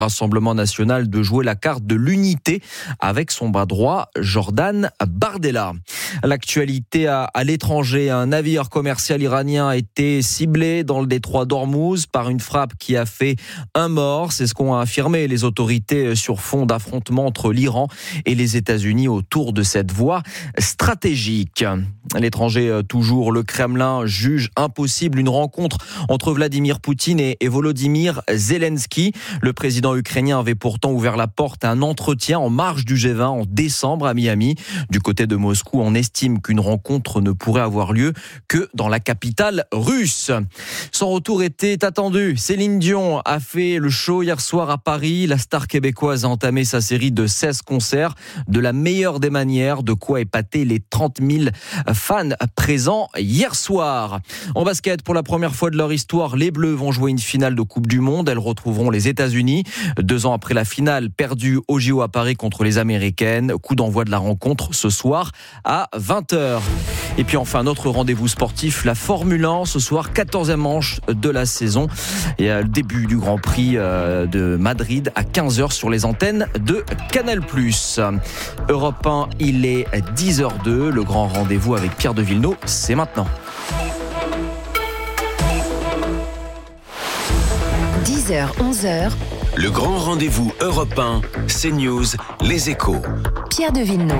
Rassemblement national de jouer la carte de l'unité avec son bras droit, Jordan Bardella. L'actualité à l'étranger, un navire commercial iranien a été ciblé dans le détroit d'Ormuz par une frappe qui a fait un mort. C'est ce qu'ont affirmé les autorités sur fond d'affrontement entre l'Iran et les États-Unis autour de cette voie stratégique. À l'étranger toujours, le Kremlin juge impossible une rencontre entre Vladimir Poutine et Volodymyr Zelensky. Le président ukrainien avait pourtant ouvert la porte à un entretien en marge du G20 en décembre à Miami. Du côté de Moscou, on estime qu'une rencontre ne pourrait avoir lieu que dans la capitale russe. Son retour était attendu. Céline Dion a fait le show hier soir à Paris. La star québécoise a entamé sa série de 16 concerts de la meilleure des manières, de quoi épater les 30 000 fans présents hier soir. En basket, pour la première fois de leur histoire, les Bleus vont jouer une finale de Coupe du Monde. Elles retrouveront les États-Unis. 2 ans après la finale perdue au JO à Paris contre les Américaines. Coup d'envoi de la rencontre ce soir à 20h. Et puis enfin, notre rendez-vous sportif, la Formule 1. Ce soir, 14e manche de la saison. Et le début du Grand Prix de Madrid à 15h sur les antennes de Canal+. Europe 1, il est 10h02. Le grand rendez-vous avec Pierre de Villeneuve, c'est maintenant. 10h, 11h. Le grand rendez-vous Europe 1, CNews, Les Échos. Pierre de Villeneuve.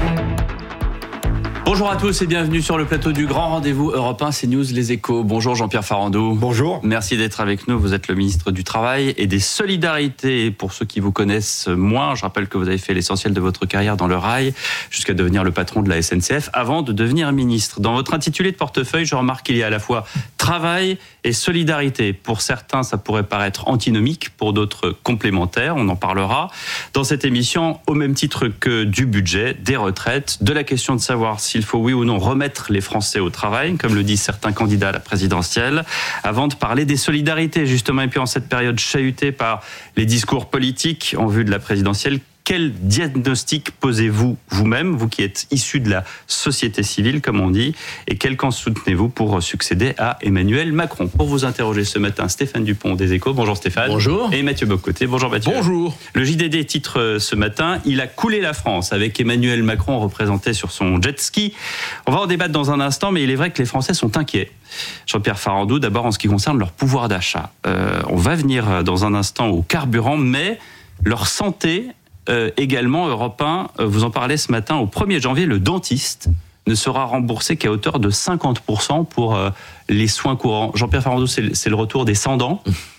Bonjour à tous et bienvenue sur le plateau du grand rendez-vous Europe 1, CNews, Les Échos. Bonjour Jean-Pierre Farandou. Bonjour. Merci d'être avec nous. Vous êtes le ministre du Travail et des Solidarités. Pour ceux qui vous connaissent moins, je rappelle que vous avez fait l'essentiel de votre carrière dans le rail jusqu'à devenir le patron de la SNCF avant de devenir ministre. Dans votre intitulé de portefeuille, je remarque qu'il y a à la fois travail et solidarité. Pour certains, ça pourrait paraître antinomique, pour d'autres complémentaires. On en parlera dans cette émission au même titre que du budget, des retraites, de la question de savoir s'il faut oui ou non remettre les Français au travail, comme le disent certains candidats à la présidentielle, avant de parler des solidarités, justement. Et puis en cette période chahutée par les discours politiques en vue de la présidentielle, quel diagnostic posez-vous vous-même, vous qui êtes issu de la société civile, comme on dit, et quel camp soutenez-vous pour succéder à Emmanuel Macron? Pour vous interroger ce matin, Stéphane Dupont des Échos. Bonjour Stéphane. Bonjour. Et Mathieu Bocoté. Bonjour Mathieu. Bonjour. Le JDD titre ce matin, il a coulé la France, avec Emmanuel Macron représenté sur son jet ski. On va en débattre dans un instant, mais il est vrai que les Français sont inquiets. Jean-Pierre Farandou, d'abord en ce qui concerne leur pouvoir d'achat. On va venir dans un instant au carburant, mais leur santé également. Europe 1, vous en parlez ce matin, au 1er janvier, le dentiste ne sera remboursé qu'à hauteur de 50% pour les soins courants. Jean-Pierre Farandou, c'est le retour des sans-dents.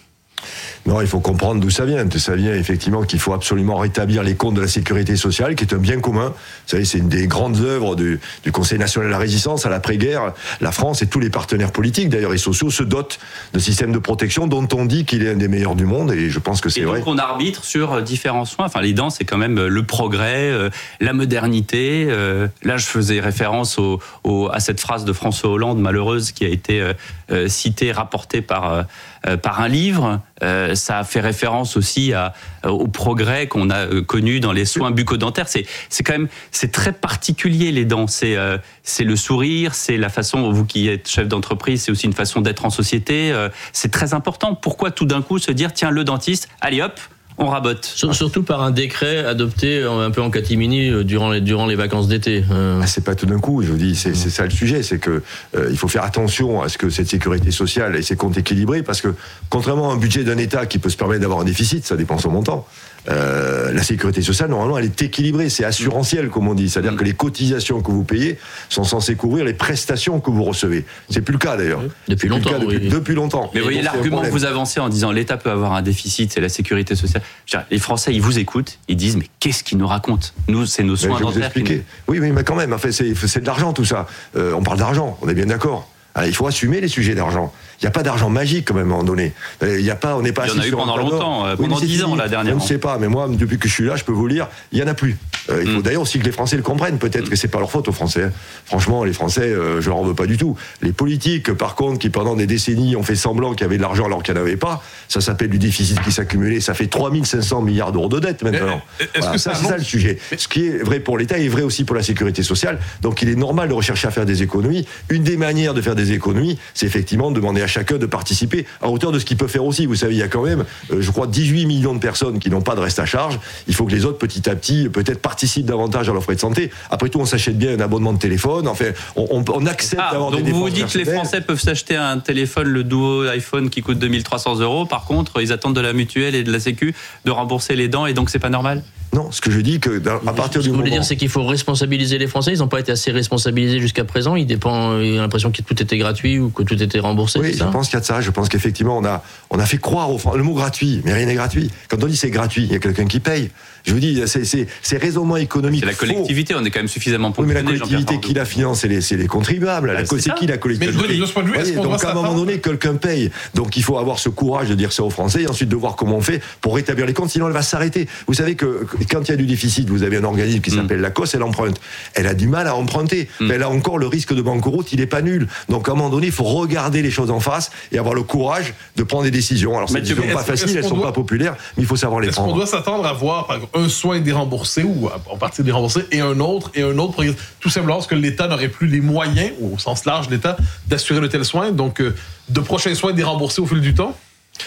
Non, il faut comprendre d'où ça vient. Ça vient effectivement qu'il faut absolument rétablir les comptes de la sécurité sociale, qui est un bien commun. Vous savez, c'est une des grandes œuvres du Conseil national de la résistance à l'après-guerre. La France et tous les partenaires politiques, d'ailleurs, et sociaux, se dotent de systèmes de protection dont on dit qu'il est un des meilleurs du monde, et je pense que c'est vrai. Et donc on arbitre sur différents soins. Enfin, les dents, c'est quand même le progrès, la modernité. Là, je faisais référence à cette phrase de François Hollande, malheureuse, qui a été citée, rapportée par un livre. Ça a fait référence aussi au progrès qu'on a connu dans les soins bucco-dentaires. C'est très particulier, les dents. C'est le sourire, c'est la façon, vous qui êtes chef d'entreprise, c'est aussi une façon d'être en société. C'est très important. Pourquoi tout d'un coup se dire, tiens, le dentiste, allez hop, on rabote. Surtout par un décret adopté un peu en catimini durant les vacances d'été. C'est pas tout d'un coup, je vous dis, c'est ça le sujet, c'est que il faut faire attention à ce que cette sécurité sociale et ses comptes équilibrés, parce que contrairement à un budget d'un État qui peut se permettre d'avoir un déficit, ça dépend son montant. La sécurité sociale, normalement, elle est équilibrée, c'est assurantiel, comme on dit. C'est-à-dire que les cotisations que vous payez sont censées couvrir les prestations que vous recevez. C'est plus le cas, d'ailleurs. Depuis longtemps, depuis longtemps. Mais vous voyez, l'argument que vous avancez en disant l'État peut avoir un déficit, c'est la sécurité sociale. Les Français, ils vous écoutent, ils disent, mais qu'est-ce qu'ils nous racontent? Nous, c'est nos soins dentaires. Oui, mais quand même, en fait, c'est de l'argent, tout ça. On parle d'argent, on est bien d'accord. Alors, il faut assumer les sujets d'argent. Il n'y a pas d'argent magique, quand même, à un moment donné. On n'est pas assis sur un pendant longtemps, pendant 10 ans, la dernière. Je ne sais pas, mais moi, depuis que je suis là, je peux vous le dire, il n'y en a plus. Il faut d'ailleurs aussi que les Français le comprennent. Peut-être que c'est pas leur faute aux Français. Hein. Franchement, les Français, je leur en veux pas du tout. Les politiques, par contre, qui pendant des décennies ont fait semblant qu'il y avait de l'argent alors qu'il n'y en avait pas, ça s'appelle du déficit qui s'accumulait. Ça fait 3500 milliards d'euros de dette maintenant. Est-ce que c'est ça le sujet. Ce qui est vrai pour l'État est vrai aussi pour la sécurité sociale. Donc il est normal de rechercher à faire des économies. Une des manières de faire des économies, c'est effectivement de demander à chacun de participer à hauteur de ce qu'il peut faire aussi. Vous savez, il y a quand même, je crois, 18 millions de personnes qui n'ont pas de reste à charge. Il faut que les autres, petit à petit, peut-être participent davantage à leurs frais de santé. Après tout, on s'achète bien un abonnement de téléphone. Enfin, on accepte d'avoir des dépenses. Donc vous dites que les Français peuvent s'acheter un téléphone, le Duo iPhone qui coûte 2300 €. Par contre, ils attendent de la mutuelle et de la Sécu de rembourser les dents et donc c'est pas normal? Non, ce que je dis, que à partir du moment... Ce que vous voulez dire, c'est qu'il faut responsabiliser les Français. Ils n'ont pas été assez responsabilisés jusqu'à présent. Il a l'impression que tout était gratuit ou que tout était remboursé. Oui, je pense qu'il y a de ça. Je pense qu'effectivement, on a fait croire aux Français. Le mot gratuit, mais rien n'est gratuit. Quand on dit c'est gratuit, il y a quelqu'un qui paye. Je vous dis, c'est raisonnement économique. C'est la collectivité, on est quand même suffisamment ponctionné. Oui, mais la collectivité qui la finance, c'est les contribuables. C'est qui la collectivité? Mais de ce point de vue, est-ce qu'on doit s'attendre ? Donc à un moment donné, quelqu'un paye. Donc il faut avoir ce courage de dire ça aux Français et ensuite de voir comment on fait pour rétablir les comptes. Sinon, elle va s'arrêter. Vous savez que quand il y a du déficit, vous avez un organisme qui s'appelle la COS, elle emprunte. Elle a du mal à emprunter. Elle a encore le risque de banqueroute, il n'est pas nul. Donc à un moment donné, il faut regarder les choses en face et avoir le courage de prendre des décisions. Alors, ces décisions ne sont pas faciles, elles ne sont pas populaires, mais il faut savoir les prendre. Est-ce qu'on doit s'attendre à voir par exemple, un soin déremboursé ou en partie déremboursé et un autre, tout simplement parce que l'État n'aurait plus les moyens, au sens large de l'État, d'assurer de tels soins, donc de prochains soins déremboursés au fil du temps?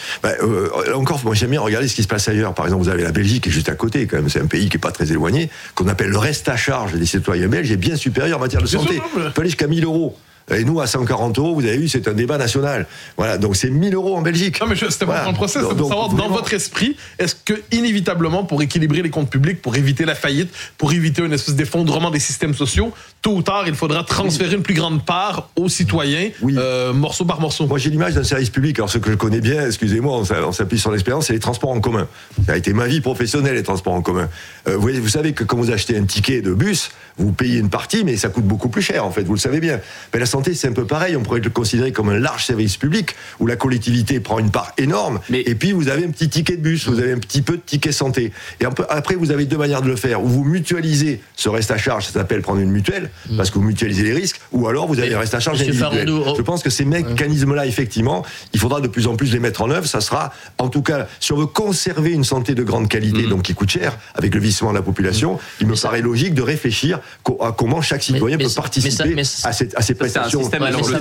Encore, moi j'aime bien regarder ce qui se passe ailleurs. Par exemple, vous avez la Belgique qui est juste à côté, quand même. C'est un pays qui est pas très éloigné, qu'on appelle le reste à charge des citoyens belges, est bien supérieur en matière de santé. Il peut aller jusqu'à 1000 €. Et nous, à 140 €, vous avez vu, c'est un débat national. Voilà, donc c'est 1000 € en Belgique. Non, mais c'était votre procès, c'est pour savoir, dans votre esprit, est-ce que, inévitablement, pour équilibrer les comptes publics, pour éviter la faillite, pour éviter une espèce d'effondrement des systèmes sociaux, tôt ou tard, il faudra transférer une plus grande part aux citoyens, morceau par morceau? Moi, j'ai l'image d'un service public. Alors, ce que je connais bien, excusez-moi, on s'appuie sur l'expérience, c'est les transports en commun. Ça a été ma vie professionnelle, les transports en commun. Vous savez que quand vous achetez un ticket de bus, vous payez une partie, mais ça coûte beaucoup plus cher, en fait, vous le savez bien. Mais la santé, c'est un peu pareil. On pourrait le considérer comme un large service public où la collectivité prend une part énorme. Et puis, vous avez un petit ticket de bus, vous avez un petit peu de ticket santé. Et après, vous avez deux manières de le faire. Ou vous mutualisez ce reste à charge, ça s'appelle prendre une mutuelle, parce que vous mutualisez les risques, ou alors vous avez un reste à charge individuel. Je pense que ces mécanismes-là, effectivement, il faudra de plus en plus les mettre en œuvre. Ça sera, en tout cas, si on veut conserver une santé de grande qualité, donc qui coûte cher, avec le vieillissement de la population, il me paraît logique de réfléchir à comment chaque citoyen peut participer à ces prestations.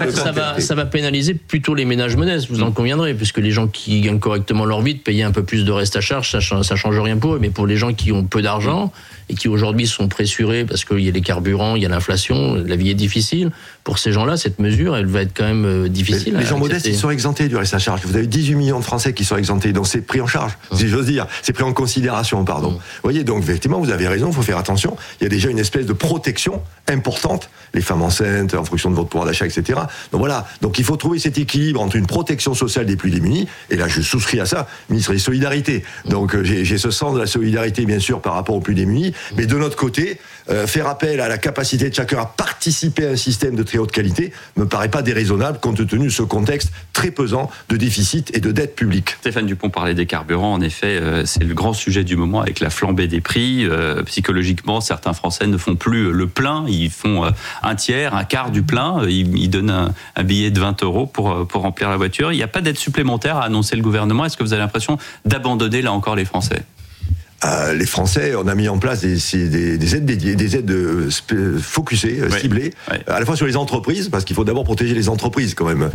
Ça va pénaliser plutôt les ménages modestes, vous en conviendrez, puisque les gens qui gagnent correctement leur vie, de payer un peu plus de reste à charge, ça change rien pour eux. Mais pour les gens qui ont peu d'argent et qui aujourd'hui sont pressurés parce qu'il y a les carburants, il y a l'inflation, la vie est difficile, pour ces gens-là, cette mesure, elle va être quand même difficile. Les gens modestes, ils sont exemptés du reste à charge. Vous avez 18 millions de Français qui sont exemptés, donc c'est pris en charge, si j'ose dire. C'est pris en considération, pardon. Vous voyez, donc effectivement, vous avez raison, il faut faire attention. Il y a déjà une espèce de protection importante, les femmes enceintes, en fonction de votre pouvoir d'achat, etc. Donc voilà, donc il faut trouver cet équilibre entre une protection sociale des plus démunis, et là je souscris à ça, ministre des Solidarités. Donc j'ai ce sens de la solidarité, bien sûr, par rapport aux plus démunis, mais de notre côté, faire appel à la capacité de chacun à participer à un système de très haute qualité me paraît pas déraisonnable compte tenu de ce contexte très pesant de déficit et de dette publique. Stéphane Dupont parlait des carburants, en effet, c'est le grand sujet du moment avec la flambée des prix. Psychologiquement, certains Français ne font plus le plein, ils font un tiers, un quart du plein, ils donnent un billet de 20 € pour remplir la voiture. Il n'y a pas d'aide supplémentaire à annoncer le gouvernement. Est-ce que vous avez l'impression d'abandonner là encore les Français ? Les Français, on a mis en place des aides dédiées, des aides focusées, ciblées, à la fois sur les entreprises, parce qu'il faut d'abord protéger les entreprises quand même.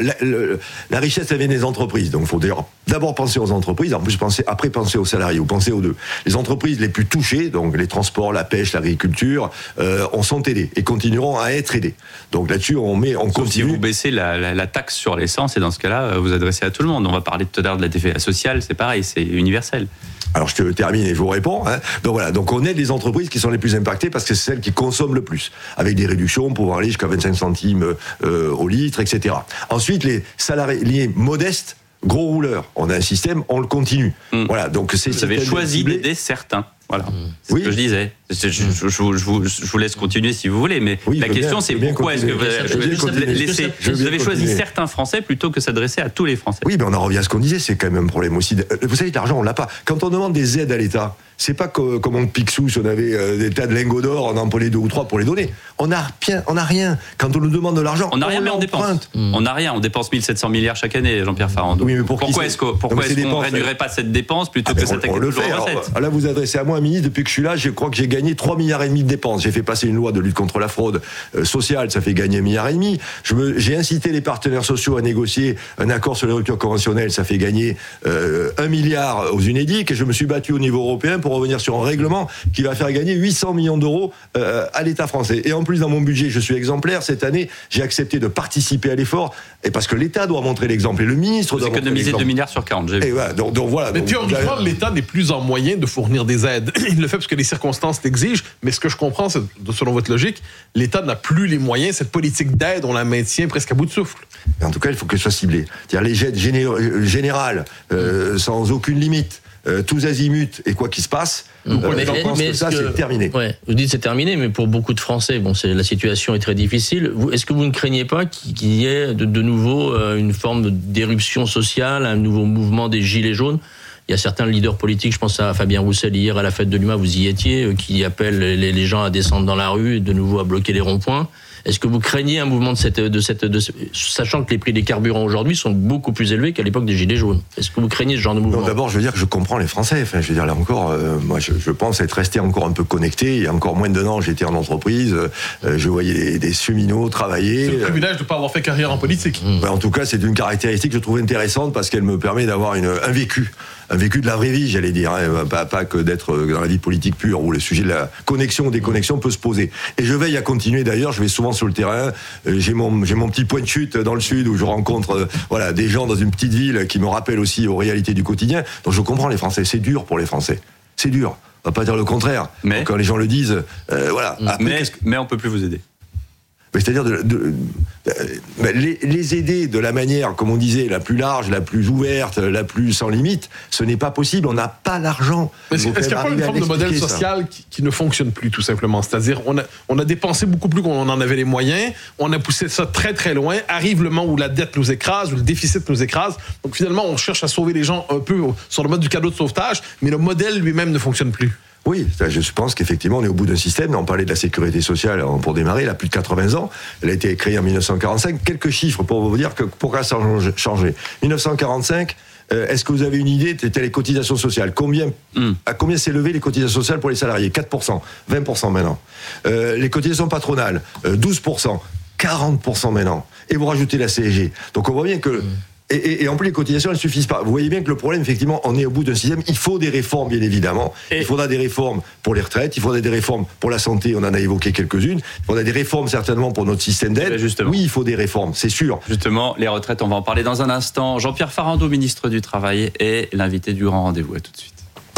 La richesse, elle vient des entreprises, donc il faut d'abord penser aux entreprises, en plus après penser aux salariés, ou penser aux deux. Les entreprises les plus touchées, donc les transports, la pêche, l'agriculture, sont aidées et continueront à être aidées. Donc là-dessus, on continue. Si vous baissez la taxe sur l'essence, et dans ce cas-là, vous adressez à tout le monde. On va parler tout à l'heure de la TVA sociale, c'est pareil, c'est universel. Alors je te termine et je vous réponds. Donc voilà, donc on aide les entreprises qui sont les plus impactées parce que c'est celles qui consomment le plus, avec des réductions pour aller jusqu'à 25 centimes au litre, etc. Ensuite, les salariés modestes, gros rouleurs, on a un système, on le continue. Voilà, donc vous avez choisi d'aider certains. Voilà, c'est ce que je disais. Je vous laisse continuer si vous voulez, mais la question c'est pourquoi est-ce que vous avez choisi certains Français plutôt que s'adresser à tous les Français? Oui, mais on en revient à ce qu'on disait, c'est quand même un problème aussi. Vous savez, l'argent, on l'a pas. Quand on demande des aides à l'État, c'est pas comme on Picsou, si on avait des tas de lingots d'or, on en prenait 2 ou 3 pour les donner. On n'a rien. Quand on nous demande de l'argent, on n'a rien, mais on dépense. On n'a rien, on dépense 1700 milliards chaque année, Jean-Pierre Farandou. Oui, mais pourquoi est-ce qu'on ne réduirait pas cette dépense plutôt que cette recette? Là, vous adressez à moi, ministre, depuis que je suis là, je crois que j'ai gagné 3,5 milliards de dépenses. J'ai fait passer une loi de lutte contre la fraude sociale, ça fait gagner 1,5 milliard. J'ai incité les partenaires sociaux à négocier un accord sur les ruptures conventionnelles, ça fait gagner 1 milliard aux Unédic, et je me suis battu au niveau européen pour revenir sur un règlement qui va faire gagner 800 millions d'euros à l'État français. Et en plus, dans mon budget, je suis exemplaire. Cette année, j'ai accepté de participer à l'effort, et parce que l'État doit montrer l'exemple, et le ministre doit montrer l'exemple. Vous économisez 2 milliards sur 40, j'ai vu. Voilà, donc voilà. Mais théoriquement, l'État n'est plus en moyen de fournir des aides. Il le fait parce que les circonstances l'exigent, mais ce que je comprends, c'est, selon votre logique, l'État n'a plus les moyens. Cette politique d'aide, on la maintient presque à bout de souffle. En tout cas, il faut qu'elle soit ciblée. C'est-à-dire les aides générales, sans aucune limite, tous azimuts, et quoi qu'il se passe, je pense que ça, c'est terminé. Ouais, vous dites c'est terminé, mais pour beaucoup de Français, la situation est très difficile. Est-ce que vous ne craignez pas qu'il y ait de nouveau une forme d'éruption sociale, un nouveau mouvement des Gilets jaunes? Il y a certains leaders politiques, je pense à Fabien Roussel hier à la fête de l'UMA, vous y étiez, qui appellent les gens à descendre dans la rue et de nouveau à bloquer les ronds-points. Est-ce que vous craignez un mouvement sachant que les prix des carburants aujourd'hui sont beaucoup plus élevés qu'à l'époque des Gilets jaunes? Est-ce que vous craignez ce genre de mouvement? Non, d'abord, je veux dire que je comprends les Français. Enfin, je veux dire, là encore, moi, je pense être resté encore un peu connecté. Il y a encore moins de 2 ans, j'étais en entreprise, je voyais des cheminots travailler. C'est le privilège de ne pas avoir fait carrière en politique. En tout cas, c'est une caractéristique que je trouve intéressante parce qu'elle me permet d'avoir un vécu de la vraie vie, j'allais dire, pas que d'être dans la vie politique pure où le sujet de la connexion ou déconnexion peut se poser. Et je veille à continuer. D'ailleurs, je vais souvent sur le terrain. J'ai mon petit point de chute dans le sud où je rencontre des gens dans une petite ville qui me rappellent aussi aux réalités du quotidien. Donc je comprends les Français. C'est dur pour les Français. C'est dur. On va pas dire le contraire. Mais quand les gens le disent, voilà. Après, mais on peut plus vous aider. C'est-à-dire les aider de la manière, comme on disait, la plus large, la plus ouverte, la plus sans limite, ce n'est pas possible, on n'a pas l'argent. Est-ce qu'il n'y a pas une forme de modèle social qui ne fonctionne plus, tout simplement? C'est-à-dire, on a dépensé beaucoup plus qu'on en avait les moyens, on a poussé ça très très loin, arrive le moment où la dette nous écrase, où le déficit nous écrase, donc finalement on cherche à sauver les gens un peu sur le mode du cadeau de sauvetage, mais le modèle lui-même ne fonctionne plus. Oui, je pense qu'effectivement, on est au bout d'un système. On parlait de la sécurité sociale pour démarrer, elle a plus de 80 ans. Elle a été créée en 1945. Quelques chiffres pour vous dire pourquoi ça a changé. 1945, est-ce que vous avez une idée? C'était les cotisations sociales. À combien s'élevaient les cotisations sociales pour les salariés? 4%, 20% maintenant. Les cotisations patronales, 12%, 40% maintenant. Et vous rajoutez la CSG. Donc on voit bien que... Et en plus, les cotisations, elles ne suffisent pas. Vous voyez bien que le problème, effectivement, on est au bout d'un système. Il faut des réformes, bien évidemment. Il faudra des réformes pour les retraites. Il faudra des réformes pour la santé. On en a évoqué quelques-unes. Il faudra des réformes, certainement, pour notre système d'aide. Oui, il faut des réformes, c'est sûr. Justement, les retraites, on va en parler dans un instant. Jean-Pierre Farandou, ministre du Travail, est l'invité du Grand Rendez-vous. À tout de suite.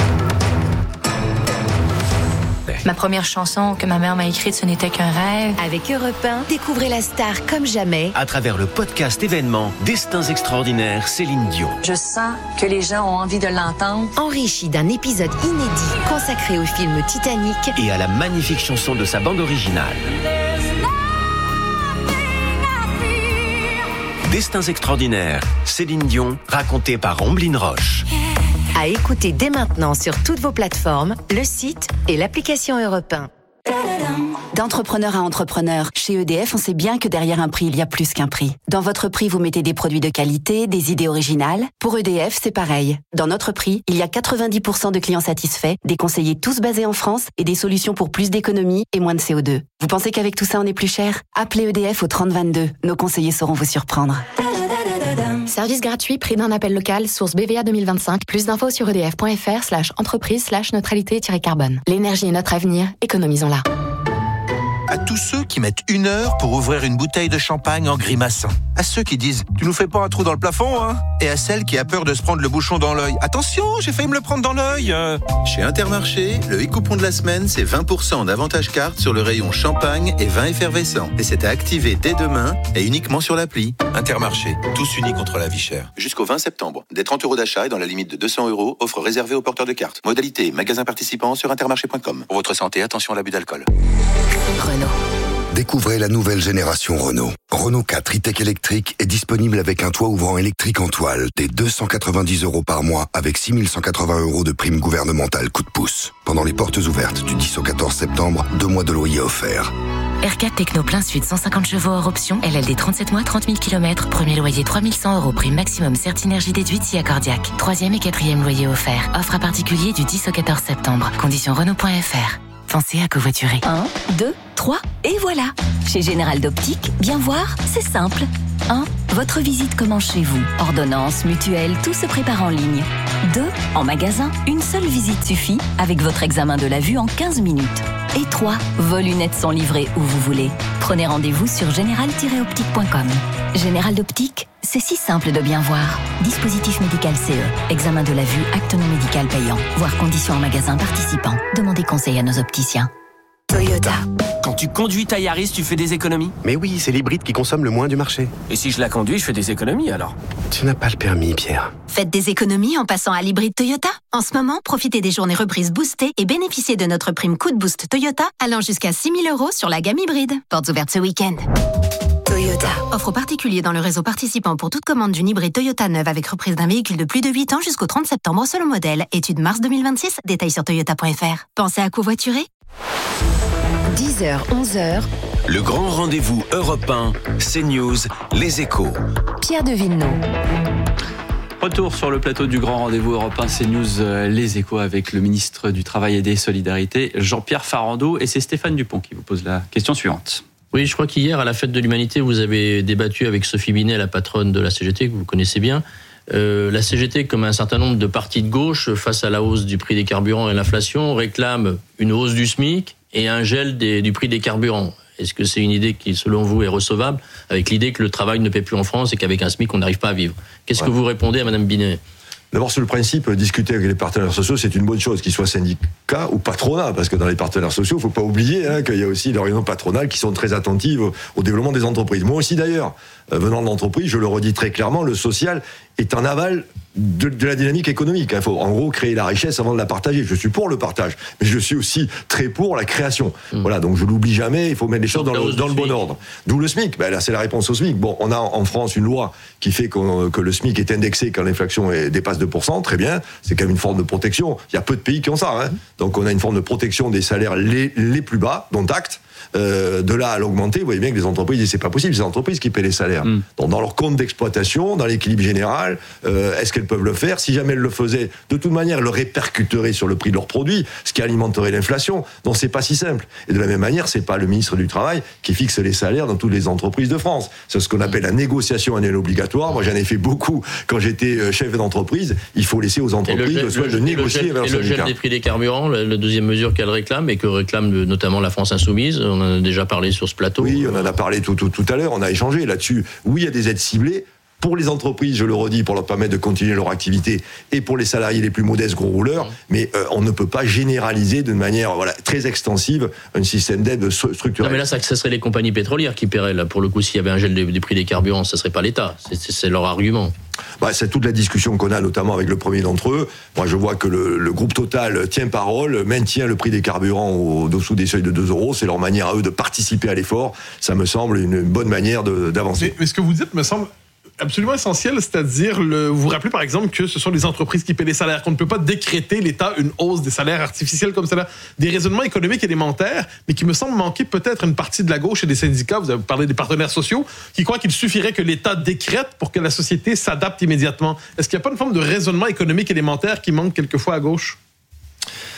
Ma première chanson que ma mère m'a écrite, ce n'était qu'un rêve. Avec Europe 1, découvrez la star comme jamais. À travers le podcast événement Destins extraordinaires, Céline Dion. Je sens que les gens ont envie de l'entendre. Enrichi d'un épisode inédit consacré au film Titanic Et à la magnifique chanson de sa bande originale. Destins extraordinaires, Céline Dion, racontée par Omblin Roche. à écouter dès maintenant sur toutes vos plateformes, le site et l'application Europe 1. D'entrepreneur à entrepreneur, chez EDF, on sait bien que derrière un prix, il y a plus qu'un prix. Dans votre prix, vous mettez des produits de qualité, des idées originales. Pour EDF, c'est pareil. Dans notre prix, il y a 90% de clients satisfaits, des conseillers tous basés en France et des solutions pour plus d'économie et moins de CO2. Vous pensez qu'avec tout ça, on est plus cher ? Appelez EDF au 3022. Nos conseillers sauront vous surprendre. Service gratuit, prix d'un appel local, source BVA 2025. Plus d'infos sur edf.fr/entreprise/neutralité-carbone. L'énergie est notre avenir, économisons-la. À tous ceux qui mettent 1 heure pour ouvrir une bouteille de champagne en grimaçant. À ceux qui disent « Tu nous fais pas un trou dans le plafond, hein ?» Et à celle qui a peur de se prendre le bouchon dans l'œil. « Attention, j'ai failli me le prendre dans l'œil !» Chez Intermarché, le e-coupon de la semaine, c'est 20% d'avantage carte sur le rayon champagne et vin effervescent. Et c'est à activer dès demain et uniquement sur l'appli. Intermarché, tous unis contre la vie chère. Jusqu'au 20 septembre. Des 30 € d'achat et dans la limite de 200 €, offre réservée aux porteurs de cartes. Modalité, magasin participant sur intermarché.com. Pour votre santé, attention à l'abus d'alcool. Renault. Découvrez la nouvelle génération Renault. Renault 4 e-tech électrique est disponible avec un toit ouvrant électrique en toile dès 290 € par mois avec 6 180 € de prime gouvernementale coup de pouce. Pendant les portes ouvertes du 10 au 14 septembre, 2 mois de loyer offerts. R4 Techno plein sud, 150 chevaux hors option, LLD 37 mois, 30 000 km, premier loyer 3 100 €, prime maximum Certinergie déduite si accordiaque. 3e et 4e loyer offert. Offre à particulier du 10 au 14 septembre. Conditions Renault.fr. Pensez à covoiturer. 1, 2, 3, et voilà. Chez Général d'Optique, bien voir, c'est simple. 1. Votre visite commence chez vous. Ordonnance, mutuelle, tout se prépare en ligne. 2. En magasin, une seule visite suffit avec votre examen de la vue en 15 minutes. Et 3. Vos lunettes sont livrées où vous voulez. Prenez rendez-vous sur général-optique.com. Général d'Optique, c'est si simple de bien voir. Dispositif médical CE. Examen de la vue, acte non médical payant. Voir conditions en magasin participant. Demandez conseil à nos opticiens. Toyota. Quand tu conduis ta Yaris, tu fais des économies? Mais oui, c'est l'hybride qui consomme le moins du marché. Et si je la conduis, je fais des économies alors? Tu n'as pas le permis, Pierre. Faites des économies en passant à l'hybride Toyota. En ce moment, profitez des journées reprises boostées et bénéficiez de notre prime coup de boost Toyota allant jusqu'à 6 000 € sur la gamme hybride. Portes ouvertes ce week-end. Toyota. Offre aux particuliers dans le réseau participant pour toute commande d'une hybride Toyota neuve avec reprise d'un véhicule de plus de 8 ans jusqu'au 30 septembre selon modèle. Étude mars 2026. Détails sur toyota.fr. Pensez à covoiturer. 10h, 11h. Le grand rendez-vous européen, CNews, Les Échos. Pierre de Villeneuve. Retour sur le plateau du grand rendez-vous européen CNews, Les Échos, avec le ministre du Travail et des Solidarités, Jean-Pierre Farandou. Et c'est Stéphane Dupont qui vous pose la question suivante. Oui, je crois qu'hier, à la Fête de l'Humanité, vous avez débattu avec Sophie Binet, la patronne de la CGT, que vous connaissez bien. La CGT, comme un certain nombre de partis de gauche, face à la hausse du prix des carburants et l'inflation, réclame une hausse du SMIC et un gel du prix des carburants. Est-ce que c'est une idée qui, selon vous, est recevable, avec l'idée que le travail ne paie plus en France et qu'avec un SMIC, on n'arrive pas à vivre? Qu'est-ce que vous répondez à Mme Binet? D'abord, sur le principe, discuter avec les partenaires sociaux, c'est une bonne chose, qu'ils soient syndicats ou patronat, parce que dans les partenaires sociaux, il ne faut pas oublier qu'il y a aussi les réunions patronales qui sont très attentives au développement des entreprises. Moi aussi, d'ailleurs, venant de l'entreprise, je le redis très clairement, le social est en aval de la dynamique économique. Il faut en gros créer la richesse avant de la partager. Je suis pour le partage, mais je suis aussi très pour la création. Voilà, donc je l'oublie jamais, il faut mettre les choses dans le bon ordre. D'où le SMIC. Là, c'est la réponse au SMIC. Bon, on a en France une loi qui fait que le SMIC est indexé quand l'inflation dépasse 2%, très bien, c'est quand même une forme de protection. Il y a peu de pays qui ont ça. Donc on a une forme de protection des salaires les plus bas, dont acte. De là à l'augmenter, vous voyez bien que les entreprises, c'est pas possible, c'est les entreprises qui paient les salaires. Donc dans leur compte d'exploitation, dans l'équilibre général, est-ce qu'elles peuvent le faire? Si jamais elles le faisaient, de toute manière, elles le répercuteraient sur le prix de leurs produits, ce qui alimenterait l'inflation. Donc c'est pas si simple. Et de la même manière, c'est pas le ministre du Travail qui fixe les salaires dans toutes les entreprises de France. C'est ce qu'on appelle la négociation annuelle obligatoire. Moi, j'en ai fait beaucoup quand j'étais chef d'entreprise. Il faut laisser aux entreprises le soin de négocier avec leurs syndicats. Et le gel des prix des carburants, la deuxième mesure qu'elle réclame et que réclame notamment la France Insoumise, on en a déjà parlé sur ce plateau. Oui, on en a parlé tout à l'heure, on a échangé là-dessus. Oui, il y a des aides ciblées. Pour les entreprises, je le redis, pour leur permettre de continuer leur activité, et pour les salariés les plus modestes, gros rouleurs, mais on ne peut pas généraliser de manière très extensive un système d'aide structurel. Non, mais là, ça serait les compagnies pétrolières qui paieraient. Là, pour le coup, s'il y avait un gel des prix des carburants, ça ne serait pas l'État. C'est leur argument. C'est toute la discussion qu'on a, notamment avec le premier d'entre eux. Moi, je vois que le groupe Total tient parole, maintient le prix des carburants au-dessous des seuils de 2 €. C'est leur manière à eux de participer à l'effort. Ça me semble une bonne manière d'avancer. Mais ce que vous dites me semble absolument essentiel, c'est-à-dire, vous vous rappelez par exemple que ce sont les entreprises qui paient les salaires, qu'on ne peut pas décréter l'État une hausse des salaires artificiels comme cela. Des raisonnements économiques élémentaires, mais qui me semblent manquer peut-être une partie de la gauche et des syndicats, vous avez parlé des partenaires sociaux, qui croient qu'il suffirait que l'État décrète pour que la société s'adapte immédiatement. Est-ce qu'il n'y a pas une forme de raisonnement économique élémentaire qui manque quelquefois à gauche?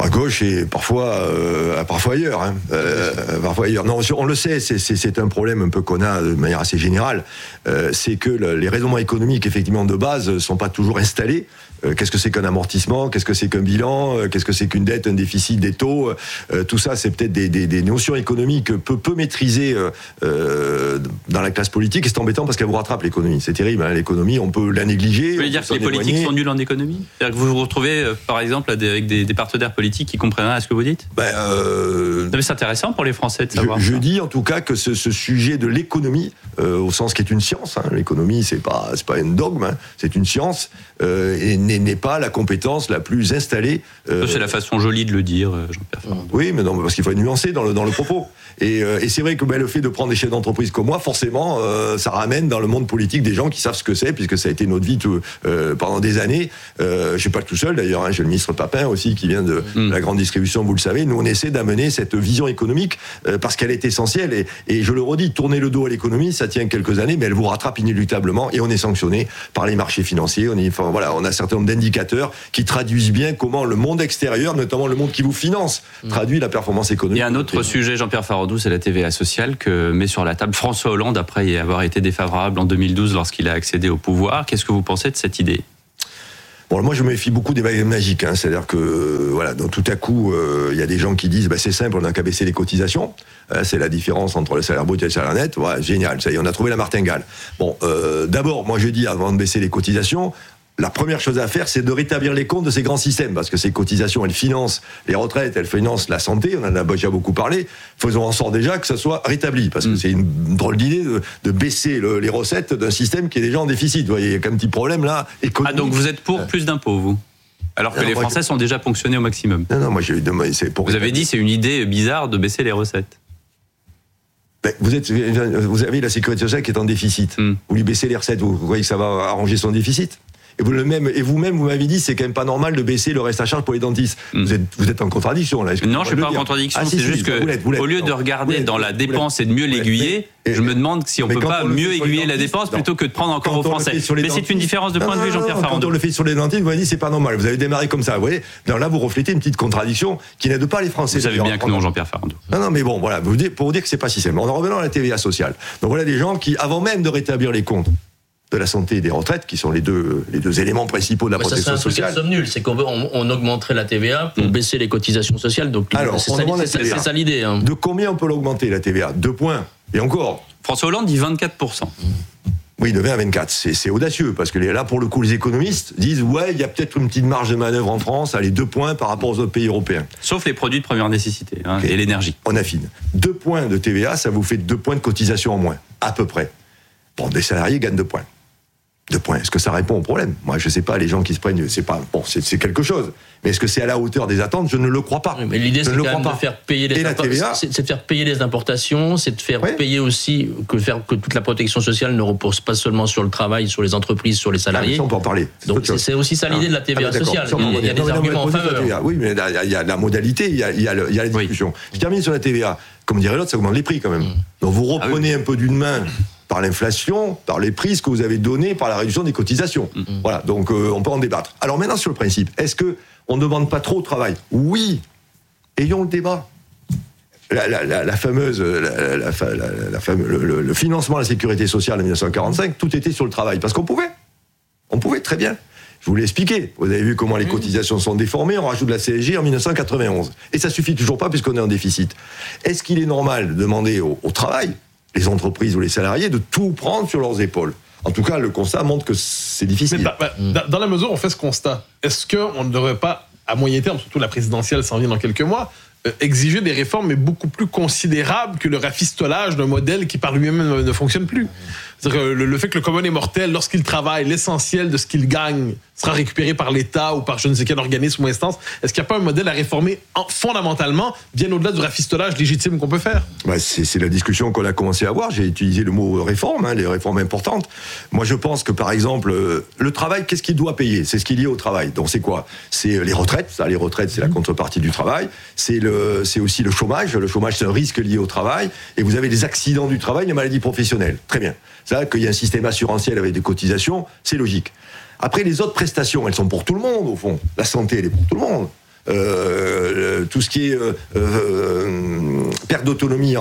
À gauche et parfois ailleurs. Parfois ailleurs. Non, on le sait, c'est un problème un peu qu'on a de manière assez générale. C'est que les raisonnements économiques, effectivement, de base, sont pas toujours installés. Qu'est-ce que c'est qu'un amortissement ? Qu'est-ce que c'est qu'un bilan ? Qu'est-ce que c'est qu'une dette, un déficit, des taux ? Tout ça, c'est peut-être des notions économiques peu maîtrisées dans la classe politique. Et c'est embêtant parce qu'elle vous rattrape, l'économie. C'est terrible, hein, l'économie, on peut la négliger. Vous voulez dire que les politiques sont nuls en économie ? C'est-à-dire que vous vous retrouvez, par exemple, avec des partenaires politiques qui comprennent rien à ce que vous dites ? C'est intéressant pour les Français de savoir. Je dis en tout cas que ce sujet de l'économie, au sens qui est une science, hein, l'économie c'est pas un dogme, hein, c'est une science, et n'est pas la compétence la plus installée. C'est la façon jolie de le dire, Jean-Pierre Farandou. Oui, mais non, parce qu'il faut être nuancé dans le propos. Et c'est vrai que le fait de prendre des chefs d'entreprise comme moi, forcément, ça ramène dans le monde politique des gens qui savent ce que c'est, puisque ça a été notre vie pendant des années. Je suis pas tout seul d'ailleurs, hein, j'ai le ministre Papin aussi qui vient de la grande distribution, vous le savez. Nous, on essaie d'amener cette vision économique parce qu'elle est essentielle. Et je le redis, tourner le dos à l'économie, ça tient quelques années, mais elle vous rattrape inéluctablement et on est sanctionné par les marchés financiers. On a un certain nombre d'indicateurs qui traduisent bien comment le monde extérieur, notamment le monde qui vous finance, traduit la performance économique. Il y a un autre sujet, Jean-Pierre Farandou, c'est la TVA sociale que met sur la table François Hollande après y avoir été défavorable en 2012 lorsqu'il a accédé au pouvoir. Qu'est-ce que vous pensez de cette idée ? Bon, moi, je me méfie beaucoup des baguettes magiques. Hein. C'est-à-dire que, donc, tout à coup, il y a des gens qui disent, c'est simple, on n'a qu'à baisser les cotisations. C'est la différence entre le salaire brut et le salaire net. Ouais, génial, ça y est, on a trouvé la martingale. Bon, d'abord, moi, je dis, avant de baisser les cotisations, la première chose à faire, c'est de rétablir les comptes de ces grands systèmes, parce que ces cotisations, elles financent les retraites, elles financent la santé, on en a déjà beaucoup parlé. Faisons en sorte déjà que ça soit rétabli, parce que c'est une drôle d'idée de baisser les recettes d'un système qui est déjà en déficit. Vous voyez, il y a qu'un petit problème là, économique. Ah, donc vous êtes pour plus d'impôts, vous ? Alors que les Français sont déjà ponctionnés au maximum. Non, moi c'est pour... Vous avez dit c'est une idée bizarre de baisser les recettes. Vous avez la sécurité sociale qui est en déficit. Vous lui baissez les recettes, vous voyez que ça va arranger son déficit ? Et vous-même, vous m'avez dit, c'est quand même pas normal de baisser le reste à charge pour les dentistes. Vous êtes en contradiction, là. Non, je suis pas en contradiction. C'est juste que, au lieu de regarder dans la dépense et de mieux l'aiguiller, je me demande si on peut pas mieux aiguiller la dépense plutôt que de prendre encore aux Français. Mais c'est une différence de point de vue, Jean-Pierre Farandou. Quand on le fait sur les dentistes, vous m'avez dit, c'est pas normal. Vous avez démarré comme ça, vous voyez. Là, vous reflétez une petite contradiction qui n'aide pas les Français. Vous savez bien que non, Jean-Pierre Farandou. Non, mais bon, voilà. Pour vous dire que c'est pas si simple. En revenant à la TVA sociale. Donc voilà des gens qui, avant même de rétablir les comptes de la santé et des retraites, qui sont les deux éléments principaux de la protection sociale. Ça, c'est un truc nul, c'est qu'on augmenterait la TVA pour baisser les cotisations sociales. Donc, alors, c'est ça l'idée. Hein. De combien on peut l'augmenter, la TVA ? 2 points. Et encore. François Hollande dit 24%. Oui, de 20 à 24. C'est audacieux, parce que là, pour le coup, les économistes disent, ouais, il y a peut-être une petite marge de manœuvre en France, allez, 2 points par rapport aux autres pays européens. Sauf les produits de première nécessité, et l'énergie. On affine. 2 points de TVA, ça vous fait 2 points de cotisation en moins, à peu près. Bon, des salariés gagnent 2 points. 2 points. Est-ce que ça répond au problème ? Moi, je sais pas, les gens qui se prennent, c'est pas, bon, c'est quelque chose. Mais est-ce que c'est à la hauteur des attentes ? Je ne le crois pas. Mais l'idée, c'est quand même de faire payer les importations. C'est de faire payer les importations, c'est de faire payer aussi, que toute la protection sociale ne repose pas seulement sur le travail, sur les entreprises, sur les salariés. On peut en parler. Donc, c'est aussi ça l'idée de la TVA sociale. Il y a des arguments en faveur. Oui, mais il y a la modalité, il y a la discussion. Je termine sur la TVA. Comme dirait l'autre, ça augmente les prix quand même. Donc, vous reprenez un peu d'une main par l'inflation, par les prix que vous avez donnés, par la réduction des cotisations. Voilà, donc on peut en débattre. Alors maintenant, sur le principe, est-ce qu'on ne demande pas trop au travail ? Oui, ayons le débat. Le financement de la sécurité sociale en 1945, tout était sur le travail, parce qu'on pouvait. On pouvait très bien. Je vous l'ai expliqué. Vous avez vu comment les cotisations sont déformées. On rajoute la CSG en 1991. Et ça suffit toujours pas puisqu'on est en déficit. Est-ce qu'il est normal de demander au travail, les entreprises ou les salariés, de tout prendre sur leurs épaules ? En tout cas, le constat montre que c'est difficile. Dans la mesure où on fait ce constat, est-ce qu'on ne devrait pas, à moyen terme, surtout la présidentielle s'en vient dans quelques mois, exiger des réformes mais beaucoup plus considérables que le rafistolage d'un modèle qui par lui-même ne fonctionne plus. C'est-à-dire le fait que le commun des mortels, lorsqu'il travaille, l'essentiel de ce qu'il gagne sera récupéré par l'État ou par je ne sais quel organisme ou instance. Est-ce qu'il n'y a pas un modèle à réformer fondamentalement, bien au-delà du rafistolage légitime qu'on peut faire ? C'est la discussion qu'on a commencé à avoir. J'ai utilisé le mot réforme, les réformes importantes. Moi, je pense que, par exemple, le travail, qu'est-ce qu'il doit payer ? C'est ce qui est lié au travail. Donc, c'est quoi ? C'est les retraites. Ça, les retraites, c'est la contrepartie du travail. C'est aussi le chômage. Le chômage, c'est un risque lié au travail. Et vous avez les accidents du travail, les maladies professionnelles. Très bien. Ça, qu'il y a un système assurantiel avec des cotisations, c'est logique. Après, les autres prestations, elles sont pour tout le monde, au fond. La santé, elle est pour tout le monde. tout ce qui est perte d'autonomie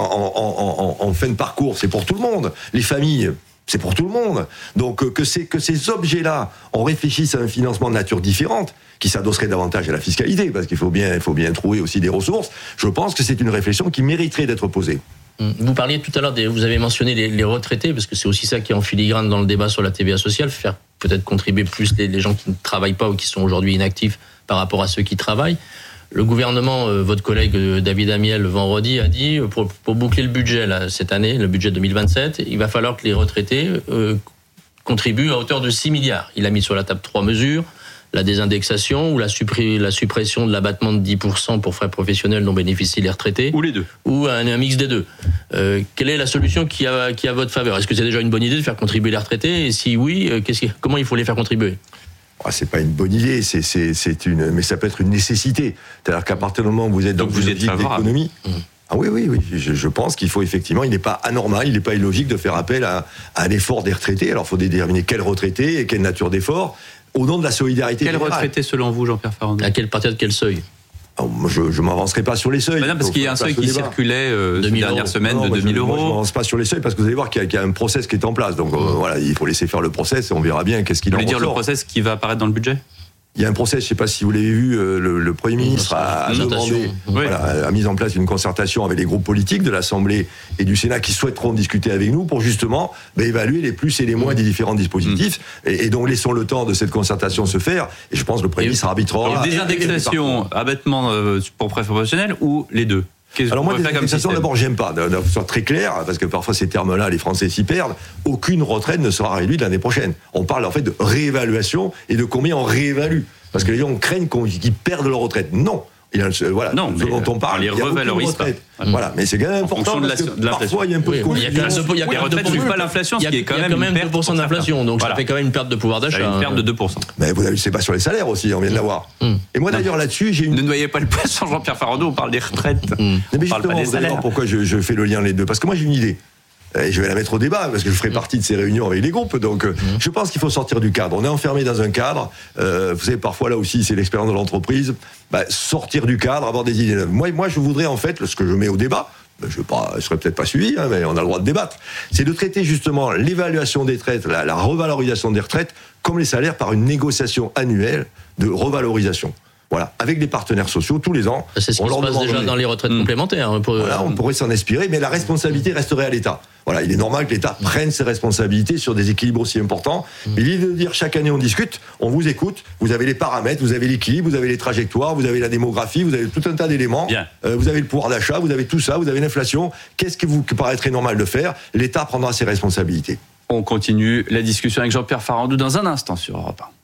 en fin de parcours, c'est pour tout le monde. Les familles, c'est pour tout le monde. Donc que ces objets-là, on réfléchisse à un financement de nature différente, qui s'adosserait davantage à la fiscalité, parce qu'il faut bien trouver aussi des ressources. Je pense que c'est une réflexion qui mériterait d'être posée. Vous parliez tout à l'heure, vous avez mentionné les retraités, parce que c'est aussi ça qui est en filigrane dans le débat sur la TVA sociale, faire peut-être contribuer plus les gens qui ne travaillent pas ou qui sont aujourd'hui inactifs par rapport à ceux qui travaillent. Le gouvernement, votre collègue David Amiel, vendredi, a dit, pour boucler le budget là, cette année, le budget 2027, il va falloir que les retraités contribuent à hauteur de 6 milliards. Il a mis sur la table 3 mesures. La désindexation ou la suppression de l'abattement de 10% pour frais professionnels dont bénéficient les retraités. Ou les deux. Ou un mix des deux. Quelle est la solution qui a votre faveur ? Est-ce que c'est déjà une bonne idée de faire contribuer les retraités ? Et si oui, comment il faut les faire contribuer ? C'est pas une bonne idée, mais ça peut être une nécessité. C'est-à-dire qu'à partir du moment où vous êtes dans une logique d'économie... Ah oui, je pense qu'il faut effectivement, il n'est pas anormal, il n'est pas illogique de faire appel à un effort des retraités. Alors il faut déterminer quels retraités et quelle nature d'effort, au nom de la solidarité générale. Quel retraité selon vous, Jean-Pierre Farandou ? À partir de quel seuil ? Je ne m'avancerai pas sur les seuils. Madame, parce qu'il y a un seuil qui circulait ces dernières semaines de 2 000 euros. Je ne m'avance pas sur les seuils parce que vous allez voir qu'il y a un process qui est en place. Donc voilà, il faut laisser faire le process et on verra bien qu'est-ce qu'il en ressort. Vous voulez dire le process qui va apparaître dans le budget ? Il y a un process, je ne sais pas si vous l'avez vu, le Premier ministre a demandé, a mis en place une concertation avec les groupes politiques de l'Assemblée et du Sénat qui souhaiteront discuter avec nous pour justement évaluer les plus et les moins des différents dispositifs. Et donc laissons le temps de cette concertation se faire. Et je pense que le Premier ministre arbitrera. Désindexation, abattement pour frais professionnels ou les deux ? Alors moi, d'abord, j'aime pas, de soit très clair, parce que parfois ces termes-là, les Français s'y perdent. Aucune retraite ne sera réduite l'année prochaine. On parle en fait de réévaluation et de combien on réévalue. Parce que les gens craignent qu'ils perdent leur retraite. Non. Voilà, non, ce dont on parle, les revalorise pas. Voilà, mais c'est quand même important parce que parfois il y a un peu de confusion. Les retraites ne suivent pas l'inflation, ce qui est quand même une perte 2% d'inflation, donc ça fait quand même une perte de pouvoir d'achat. Une perte de 2%. Mais vous avez, c'est pas sur les salaires aussi, on vient de l'avoir. Et moi d'ailleurs là-dessus, j'ai une... Ne noyez pas le poisson, Jean-Pierre Farandou, on parle des retraites. Mais justement, vous allez voir pourquoi je fais le lien les deux. Parce que moi j'ai une idée. Et je vais la mettre au débat, parce que je ferai partie de ces réunions avec les groupes. Donc, je pense qu'il faut sortir du cadre. On est enfermé dans un cadre. Vous savez, parfois, là aussi, c'est l'expérience de l'entreprise. Sortir du cadre, avoir des idées. Moi, je voudrais, en fait, ce que je mets au débat, je ne serais peut-être pas suivi, mais on a le droit de débattre, c'est de traiter justement l'évaluation des retraites, la revalorisation des retraites, comme les salaires, par une négociation annuelle de revalorisation. Voilà, avec les partenaires sociaux tous les ans. C'est ce qui se passe déjà dans les retraites complémentaires. Voilà, on pourrait s'en inspirer, mais la responsabilité resterait à l'État. Voilà, il est normal que l'État prenne ses responsabilités sur des équilibres aussi importants. Mais l'idée de dire chaque année on discute, on vous écoute, vous avez les paramètres, vous avez l'équilibre, vous avez les trajectoires, vous avez la démographie, vous avez tout un tas d'éléments. Vous avez le pouvoir d'achat, vous avez tout ça, vous avez l'inflation. Qu'est-ce qui vous paraîtrait normal de faire ? L'État prendra ses responsabilités. On continue la discussion avec Jean-Pierre Farandou dans un instant sur Europe 1.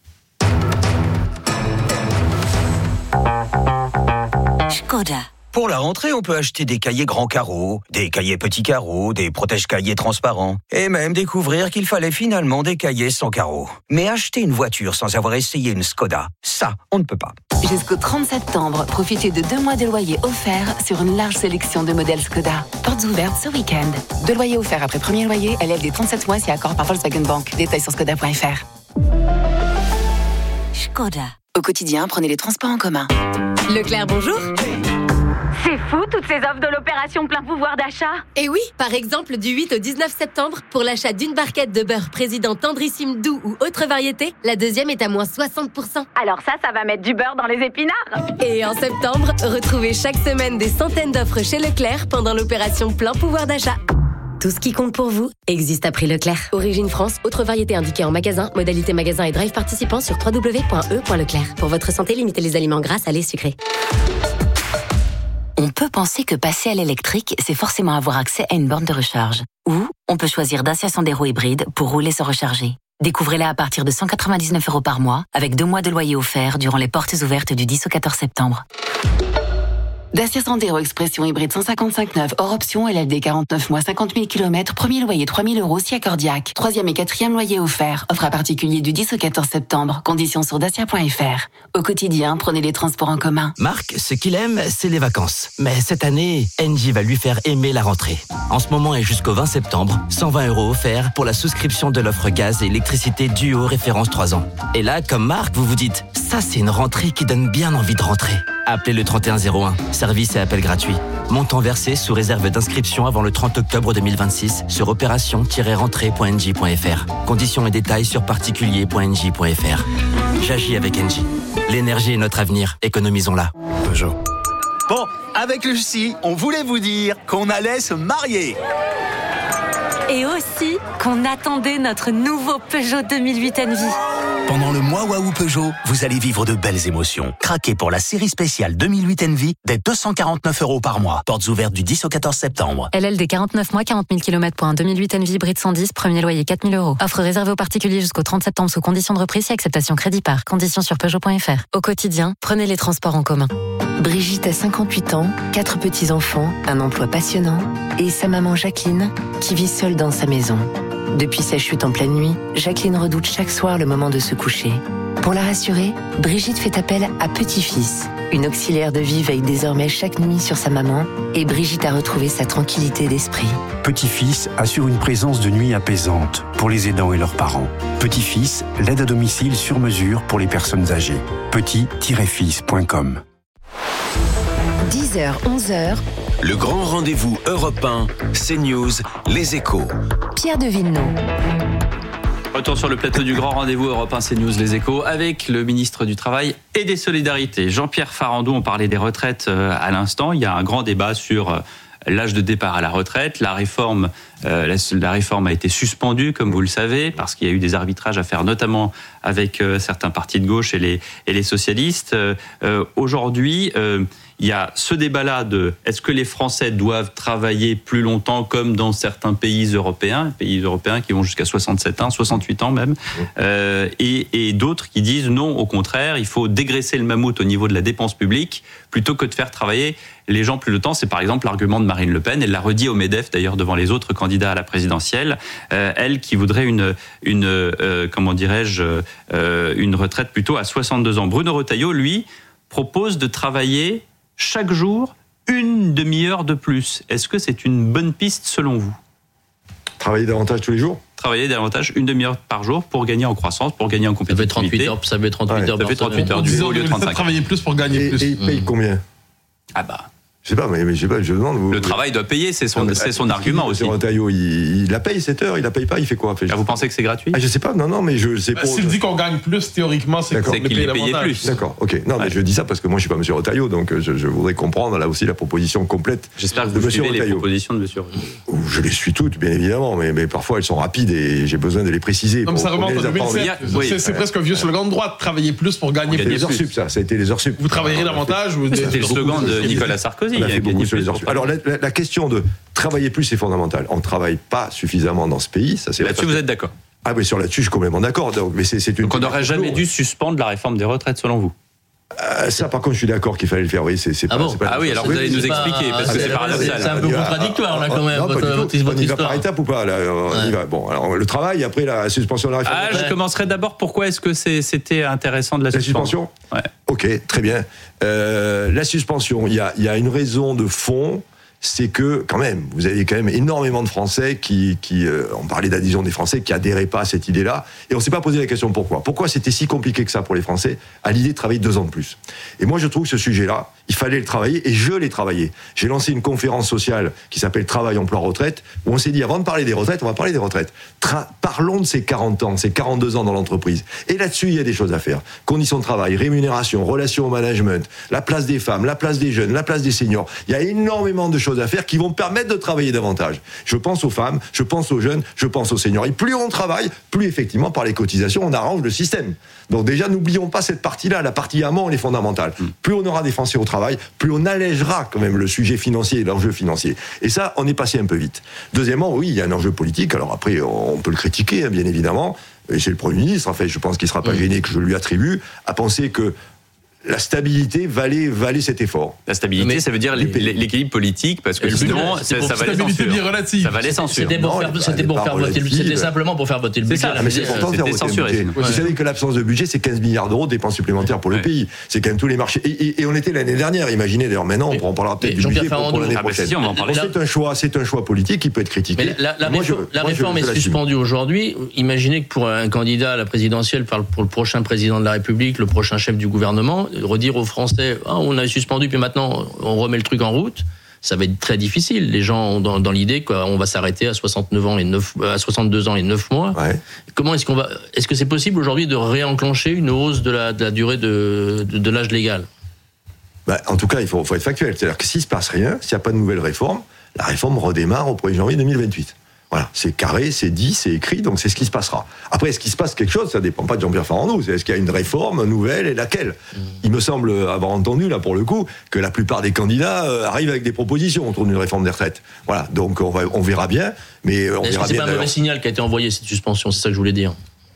Škoda. Pour la rentrée, on peut acheter des cahiers grands carreaux, des cahiers petits carreaux, des protège-cahiers transparents, et même découvrir qu'il fallait finalement des cahiers sans carreaux. Mais acheter une voiture sans avoir essayé une Škoda, ça, on ne peut pas. Jusqu'au 30 septembre, profitez de 2 mois de loyer offerts sur une large sélection de modèles Škoda. Portes ouvertes ce week-end. 2 loyers offerts après premier loyer, LLD 37 mois si accord par Volkswagen Bank. Détails sur Škoda.fr. Škoda. Au quotidien, prenez les transports en commun. Leclerc, bonjour. C'est fou, toutes ces offres de l'opération plein pouvoir d'achat. Et oui, par exemple, du 8 au 19 septembre, pour l'achat d'une barquette de beurre président tendrissime doux ou autre variété, la deuxième est à moins 60%. Alors ça va mettre du beurre dans les épinards. Et en septembre, retrouvez chaque semaine des centaines d'offres chez Leclerc pendant l'opération plein pouvoir d'achat. Tout ce qui compte pour vous existe à prix Leclerc. Origine France, autre variété indiquée en magasin, modalité magasin et drive participant sur www.e.leclerc. Pour votre santé, limitez les aliments gras, salés, sucrés. On peut penser que passer à l'électrique, c'est forcément avoir accès à une borne de recharge. Ou on peut choisir Dacia Sandero hybride pour rouler sans recharger. Découvrez-la à partir de 199 € par mois, avec 2 mois de loyer offerts durant les portes ouvertes du 10 au 14 septembre. Dacia Sandero Expression hybride 155/9 hors option, LLD 49 mois 50 000 km, premier loyer 3 000 € si accordiaque. 3e et 4e loyer offert. Offre à particulier du 10 au 14 septembre. Conditions sur dacia.fr. Au quotidien, prenez les transports en commun. Marc, ce qu'il aime, c'est les vacances. Mais cette année, Engie va lui faire aimer la rentrée. En ce moment et jusqu'au 20 septembre, 120 € offerts pour la souscription de l'offre gaz et électricité Duo référence 3 ans. Et là, comme Marc, vous vous dites, ça c'est une rentrée qui donne bien envie de rentrer. appelez le 3101. Service et appel gratuit. Montant versé sous réserve d'inscription avant le 30 octobre 2026 sur opération-rentrée.nj.fr. Conditions et détails sur particulier.nj.fr. J'agis avec Engie. L'énergie est notre avenir. Économisons-la. Peugeot. Bon, avec le CHI, on voulait vous dire qu'on allait se marier. Et aussi qu'on attendait notre nouveau Peugeot 2008 Envie. Pendant le mois Waouh Peugeot, vous allez vivre de belles émotions. Craquez pour la série spéciale 2008 Envie dès 249 € par mois. Portes ouvertes du 10 au 14 septembre. LLD 49 mois, 40 000 km pour un 2008 Envie hybride 110, premier loyer 4 000 €. Offre réservée aux particuliers jusqu'au 30 septembre sous conditions de reprise et acceptation crédit par. Conditions sur Peugeot.fr. Au quotidien, prenez les transports en commun. Brigitte a 58 ans, 4 petits-enfants, un emploi passionnant et sa maman Jacqueline qui vit seule dans sa maison. Depuis sa chute en pleine nuit, Jacqueline redoute chaque soir le moment de se coucher. Pour la rassurer, Brigitte fait appel à Petit-Fils. Une auxiliaire de vie veille désormais chaque nuit sur sa maman et Brigitte a retrouvé sa tranquillité d'esprit. Petit-Fils assure une présence de nuit apaisante pour les aidants et leurs parents. Petit-Fils, l'aide à domicile sur mesure pour les personnes âgées. petit-fils.com 10h, 11h. Le grand rendez-vous Europe 1, CNews, Les Échos. Pierre de Villeneuve. Retour sur le plateau du grand rendez-vous Europe 1 CNews Les Échos avec le ministre du Travail et des Solidarités, Jean-Pierre Farandou. On parlait des retraites à l'instant. Il y a un grand débat sur l'âge de départ à la retraite. La réforme a été suspendue, comme vous le savez, parce qu'il y a eu des arbitrages à faire, notamment avec certains partis de gauche et les socialistes. Aujourd'hui, il y a ce débat-là de est-ce que les Français doivent travailler plus longtemps comme dans certains pays européens qui vont jusqu'à 67 ans, 68 ans même, et d'autres qui disent non, au contraire, il faut dégraisser le mammouth au niveau de la dépense publique plutôt que de faire travailler les gens plus longtemps. C'est par exemple l'argument de Marine Le Pen. Elle l'a redit au MEDEF d'ailleurs devant les autres candidats à la présidentielle. Elle qui voudrait une retraite plutôt à 62 ans. Bruno Retailleau, lui, propose de travailler chaque jour une demi-heure de plus. Est-ce que c'est une bonne piste selon vous ? Travailler davantage tous les jours ? Travailler davantage une demi-heure par jour pour gagner en croissance, pour gagner en compétitivité. Ça fait 38 heures. Ça fait 38 heures du coup au lieu de 35. Travailler plus pour gagner plus. Et il paye combien ? Ah bah... Je sais pas, je demande. Le travail doit payer, c'est son argument aussi. Retailleau, il la paye cette heure, il la paye pas, il fait quoi ? Vous pensez que c'est gratuit ? Je sais pas, non, mais je sais pas. S'il dit qu'on gagne plus, théoriquement, c'est qu'il est payé plus. D'accord, ok. Non, mais je dis ça parce que moi je suis pas monsieur Retailleau, donc je voudrais comprendre là aussi la proposition complète. J'espère que vous suivez les propositions de monsieur Retailleau. Je les suis toutes, bien évidemment, mais parfois elles sont rapides et j'ai besoin de les préciser. Non, mais ça remonte en 2007. C'est presque un vieux slogan de droite, travailler plus pour gagner plus. Les heures sup, ça a été les heures sup. Vous travaillerez davantage. C'était le slogan de Nicolas Sarkozy. Alors la question de travailler plus, c'est fondamental. On ne travaille pas suffisamment dans ce pays. Ça, c'est là-dessus, vous êtes d'accord ? Ah oui, sur là-dessus, je suis complètement d'accord. Donc on n'aurait jamais dû suspendre la réforme des retraites, selon vous ? Ça, par contre, je suis d'accord qu'il fallait le faire. Oui, c'est pas. Ah oui, alors vous allez nous expliquer parce que c'est paradoxal. C'est un peu contradictoire là, quand même. On y va par étapes ou pas là, on y va. Bon, alors le travail, après la suspension de la réforme. Je commencerai d'abord. Pourquoi est-ce que c'était intéressant de la suspension ? Ouais. Ok, très bien. La suspension, il y a une raison de fond. C'est que, quand même, vous avez quand même énormément de Français on parlait d'adhésion des Français, qui adhéraient pas à cette idée-là, et on s'est pas posé la question pourquoi. Pourquoi c'était si compliqué que ça pour les Français, à l'idée de travailler 2 ans de plus. Et moi, je trouve que ce sujet-là, il fallait le travailler, et je l'ai travaillé. J'ai lancé une conférence sociale qui s'appelle Travail, Emploi, Retraite, où on s'est dit, avant de parler des retraites, on va parler des retraites. Parlons de ces 40 ans, ces 42 ans dans l'entreprise. Et là-dessus, il y a des choses à faire. Conditions de travail, rémunération, relations au management, la place des femmes, la place des jeunes, la place des seniors. Il y a énormément de choses à faire qui vont permettre de travailler davantage. Je pense aux femmes, je pense aux jeunes, je pense aux seniors. Et plus on travaille, plus effectivement par les cotisations, on arrange le système. Donc déjà, n'oublions pas cette partie-là, la partie amont, elle est fondamentale. Plus on aura des Français au travail, plus on allègera quand même le sujet financier et l'enjeu financier. Et ça, on est passé un peu vite. Deuxièmement, oui, il y a un enjeu politique. Alors après, on peut le critiquer, bien évidemment. Et c'est le Premier ministre, en fait, je pense qu'il ne sera pas gêné que je lui attribue, à penser que la stabilité valait cet effort. La stabilité, ça veut dire l'équilibre politique, parce que justement, ça valait censure. Ça valait censure. C'était simplement pour faire voter le budget. C'était censuré. Vous savez que l'absence de budget, c'est 15 milliards d'euros de dépenses supplémentaires pour le pays. C'est quand même tous les marchés. Et on était l'année dernière, imaginez d'ailleurs maintenant, on parlera peut-être du budget pour l'année prochaine. C'est un choix politique qui peut être critiqué. La réforme est suspendue aujourd'hui. Imaginez que pour un candidat à la présidentielle, pour le prochain président de la République, le prochain chef du gouvernement, redire aux Français, on a suspendu, puis maintenant on remet le truc en route, ça va être très difficile. Les gens ont dans l'idée qu'on va s'arrêter à 62 ans et 9 mois. Ouais. Comment est-ce que c'est possible aujourd'hui de réenclencher une hausse de la durée de l'âge légal? En tout cas, il faut être factuel. C'est-à-dire que s'il ne se passe rien, s'il n'y a pas de nouvelle réforme, la réforme redémarre au 1er janvier 2028. Voilà, c'est carré, c'est dit, c'est écrit, donc c'est ce qui se passera. Après, est-ce qu'il se passe quelque chose? Ça ne dépend pas de Jean-Pierre Farandou. Est-ce qu'il y a une réforme nouvelle et laquelle? Il me semble avoir entendu, là, pour le coup, que la plupart des candidats arrivent avec des propositions autour d'une réforme des retraites. Voilà, donc on verra bien. Mais on verra bien. C'est pas un mauvais signal qui a été envoyé, cette suspension, c'est ça que je voulais dire.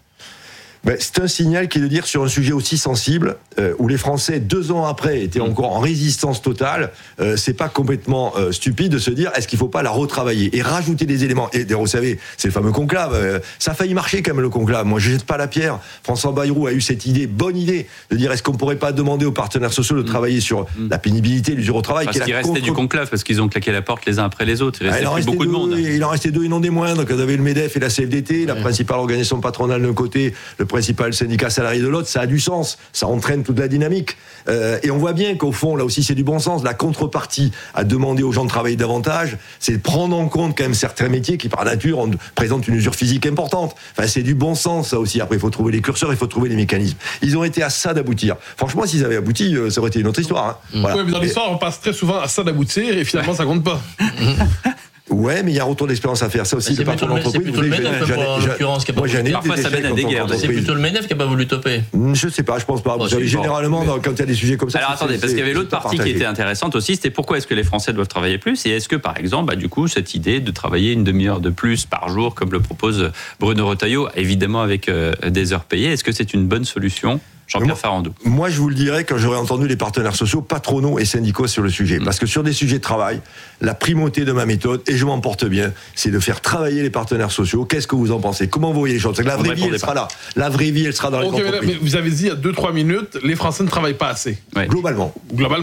C'est un signal qui est de dire sur un sujet aussi sensible, où les Français, 2 ans après, étaient encore en résistance totale, c'est pas complètement stupide de se dire, est-ce qu'il faut pas la retravailler et rajouter des éléments. Et vous savez, c'est le fameux conclave. Ça a failli marcher quand même, le conclave. Moi, je jette pas la pierre. François Bayrou a eu cette bonne idée, de dire, est-ce qu'on pourrait pas demander aux partenaires sociaux de travailler sur la pénibilité, l'usure au travail. Parce qu'il restait du conclave, parce qu'ils ont claqué la porte les uns après les autres. Il restait beaucoup de monde. Il en restait 2 et non des moindres. Quand vous avez le MEDEF et la CFDT, la principale organisation patronale d'un côté, le principal syndicat salarié de l'autre, ça a du sens, ça entraîne toute la dynamique. Et on voit bien qu'au fond, là aussi, c'est du bon sens. La contrepartie à demander aux gens de travailler davantage, c'est de prendre en compte quand même certains métiers qui, par nature, présentent une usure physique importante. Enfin, c'est du bon sens, ça aussi. Après, il faut trouver les curseurs, il faut trouver les mécanismes. Ils ont été à ça d'aboutir. Franchement, s'ils avaient abouti, ça aurait été une autre histoire. Hein. Voilà. Oui, mais dans l'histoire, on passe très souvent à ça d'aboutir et finalement, ça compte pas. Ouais, mais il y a un retour d'expérience à faire. Ça aussi, le patron d'entreprise. C'est plutôt le MEDEF, en l'occurrence, qui a pas voulu toper. Parfois, ça mène à des guerres. C'est plutôt le MEDEF qui a pas voulu toper. Je sais pas, je pense pas. Vous savez, généralement, quand il y a des sujets comme ça. Alors attendez, parce qu'il y avait l'autre partie qui était intéressante aussi, c'était pourquoi est-ce que les Français doivent travailler plus? Et est-ce que, par exemple, du coup, cette idée de travailler une demi-heure de plus par jour, comme le propose Bruno Retailleau, évidemment avec des heures payées, est-ce que c'est une bonne solution? Jean-Pierre Farandou. Moi, je vous le dirais quand j'aurai entendu les partenaires sociaux, patronaux et syndicaux sur le sujet. Parce que sur des sujets de travail, la primauté de ma méthode, et je m'en porte bien, c'est de faire travailler les partenaires sociaux. Qu'est-ce que vous en pensez? Comment vous voyez les choses? La vraie vie, elle sera là. La vraie vie, elle sera dans les entreprises. Mais vous avez dit il y a 2-3 minutes, les Français ne travaillent pas assez. Ouais. Globalement.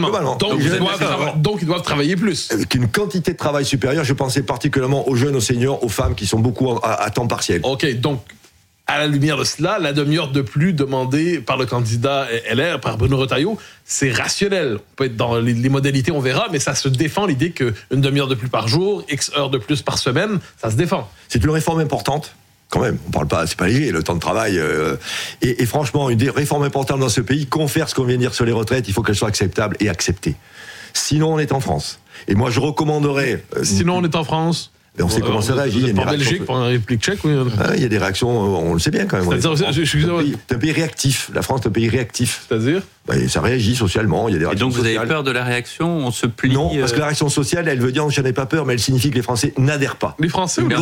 Donc, ils doivent travailler plus. Avec une quantité de travail supérieure, je pensais particulièrement aux jeunes, aux seniors, aux femmes qui sont beaucoup à temps partiel. Ok, donc, à la lumière de cela, la demi-heure de plus demandée par le candidat LR, par Bruno Retailleau, c'est rationnel. On peut être dans les modalités, on verra, mais ça se défend l'idée qu'une demi-heure de plus par jour, X heures de plus par semaine, ça se défend. C'est une réforme importante. Quand même, on parle pas, c'est pas léger, le temps de travail. Et franchement, une des réformes importantes dans ce pays, confère ce qu'on vient de dire sur les retraites, il faut qu'elle soit acceptable et acceptée. Sinon, on est en France. Et moi, je recommanderais. Sinon, on est en France. On sait comment ça réagit. Il y a en Belgique, pendant la République tchèque, oui. Il y a des réactions, on le sait bien quand même. C'est un pays réactif. La France est un pays réactif. C'est-à-dire ça réagit socialement. Il y a des réactions. Et donc vous avez peur de la réaction? On se plie? Non, parce que la réaction sociale, elle veut dire j'en ai pas peur, mais elle signifie que les Français n'adhèrent pas. Les Français, une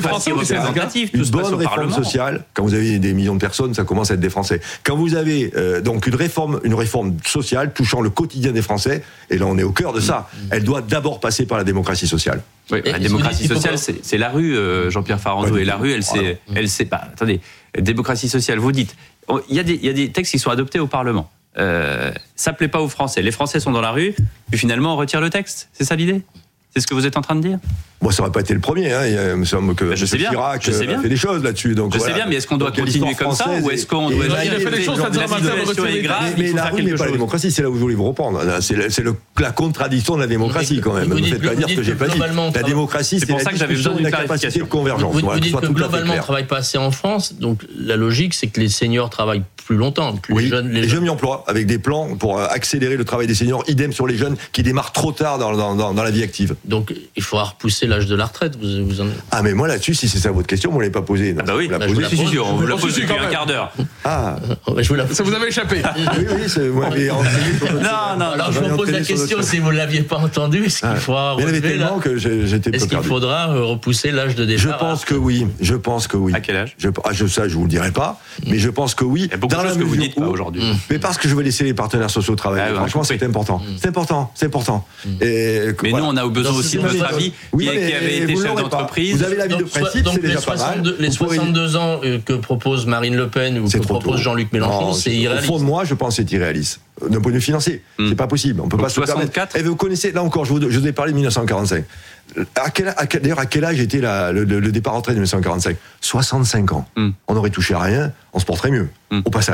bonne réforme sociale. Quand vous avez des millions de personnes, ça commence à être des Français. Quand vous avez donc une réforme sociale touchant le quotidien des Français, et là on est au cœur de ça, elle doit d'abord passer par la démocratie sociale. Oui, la démocratie sociale, c'est la rue, Jean-Pierre Farandou, et la rue, elle sait pas. Attendez, démocratie sociale, vous dites, il y a des textes qui sont adoptés au Parlement. Ça plaît pas aux Français. Les Français sont dans la rue, puis finalement on retire le texte. C'est ça l'idée? C'est ce que vous êtes en train de dire? Moi, ça n'aurait pas été le premier. Il me semble que Chirac a fait des choses là-dessus. Donc, je sais bien, mais est-ce qu'on doit continuer comme ça ou est-ce qu'on doit dire que la situation est grave? Mais la rue n'est pas la démocratie, c'est là où je voulais vous reprendre. C'est la contradiction de la démocratie quand même. Ne me faites pas dire ce que j'ai pas dit. La démocratie, c'est la discussion de la capacité de convergence. Vous dites que globalement, on ne travaille pas assez en France. Donc la logique, c'est que les seniors travaillent plus longtemps. Les jeunes mis en emploi avec des plans pour accélérer le travail des seniors. Idem sur les jeunes qui démarrent trop tard dans la vie active. Donc il faura repousser l'âge de la retraite. Ah mais moi là-dessus, si c'est ça votre question, vous ne l'avez pas posée. Ah bah oui, on vous l'a posée depuis un quart d'heure. Ah, ça vous avait échappé. Oui, c'est moi. Non. Alors je vous pose la question, si vous ne l'aviez pas entendu, est-ce qu'il faudra est-ce qu'il faudra repousser l'âge de départ? Je pense que oui. À quel âge? Ça, je vous le dirai pas, mais je pense que oui. Il y a beaucoup de choses que vous dites pas aujourd'hui. Mais parce que je veux laisser les partenaires sociaux travailler. Franchement, c'est important. C'est important. Mais nous, on a besoin aussi de votre avis. Qui avait été chef d'entreprise. Vous avez l'avis de principe, c'est déjà pas mal. Les 62 ans que propose Marine Le Pen ou que propose Jean-Luc Mélenchon, c'est irréaliste. Au fond de moi, je pense que c'est irréaliste. D'un point de vue financier, c'est pas possible. On peut pas se permettre. Et vous connaissez, là encore, je vous ai parlé de 1945. D'ailleurs, à quel âge était le départ en retraite de 1945? 65 ans. On aurait touché à rien, on se porterait mieux, au passage.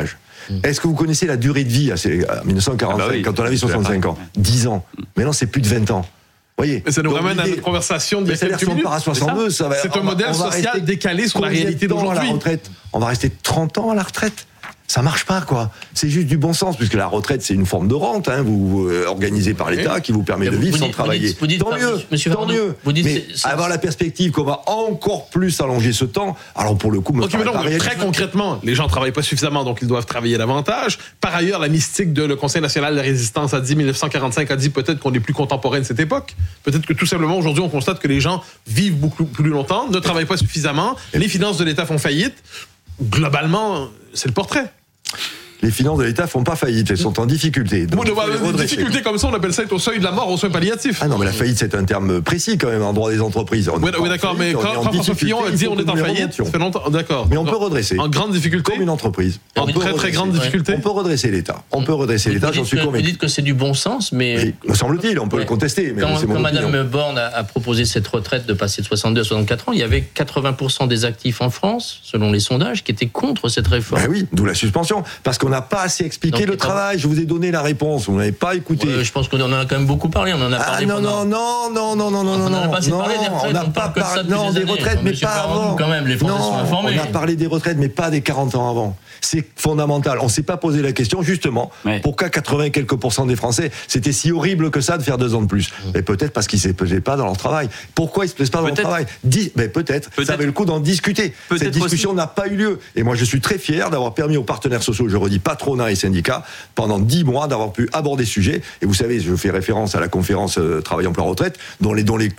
Est-ce que vous connaissez la durée de vie à 1945, quand on avait 65 ans? 10 ans. Maintenant, c'est plus de 20 ans. Voyez. Mais ça nous ramène à notre conversation d'il y a quelques minutes. À 62, c'est un modèle social décalé sur la réalité d'aujourd'hui. On va rester 30 ans à la retraite. Ça marche pas, quoi. C'est juste du bon sens, puisque la retraite, c'est une forme de rente, organisée par l'État, qui vous permet de vivre sans travailler. Tant mieux. Mais avoir la perspective qu'on va encore plus allonger ce temps, alors pour le coup, très concrètement, les gens travaillent pas suffisamment, donc ils doivent travailler davantage. Par ailleurs, la mystique de le Conseil national de la résistance a dit 1945 a dit peut-être qu'on est plus contemporain de cette époque. Peut-être que tout simplement aujourd'hui, on constate que les gens vivent beaucoup plus longtemps, ne travaillent pas suffisamment, les finances de l'État font faillite. Globalement, c'est le portrait. Les finances de l'État font pas faillite, elles sont en difficulté. Donc des difficultés comme ça, on appelle ça être au seuil de la mort, aux soins palliatifs. Ah non, mais la faillite, c'est un terme précis quand même en droit des entreprises. Oui, d'accord, mais quand François Fillon a dit on est en faillite, ça fait longtemps, d'accord. Mais on peut redresser. En grande difficulté. Comme une entreprise. En très grande difficulté. On peut redresser l'État. On peut redresser l'État, j'en suis convaincu. Vous dites que c'est du bon sens, mais. Me semble-t-il, on peut le contester. Quand Madame Borne a proposé cette retraite de passer de 62 à 64 ans, il y avait 80% des actifs en France, selon les sondages, qui étaient contre cette réforme. Ben oui, d'où la suspension. Parce qu'on n'a pas assez expliqué le travail, je vous ai donné la réponse, vous n'avez pas écouté. Je pense qu'on en a quand même beaucoup parlé, on en a parlé. Non, on n'a pas parlé des retraites, mais pas avant. Quand même, les Français sont informés. On a parlé des retraites, mais pas des 40 ans avant. C'est fondamental. On ne s'est pas posé la question, justement, pourquoi 80 et quelques % des Français, c'était si horrible que ça de faire 2 ans de plus. Mais peut-être parce qu'ils ne se plaisaient pas dans leur travail. Pourquoi ils ne se plaisent pas dans leur travail? Peut-être. Ça avait le coup d'en discuter. Cette discussion n'a pas eu lieu. Et moi, je suis très fier d'avoir permis aux partenaires sociaux, je redis patronat et syndicats, pendant 10 mois, d'avoir pu aborder ce sujet. Et vous savez, je fais référence à la conférence Travail Emploi Retraite, dont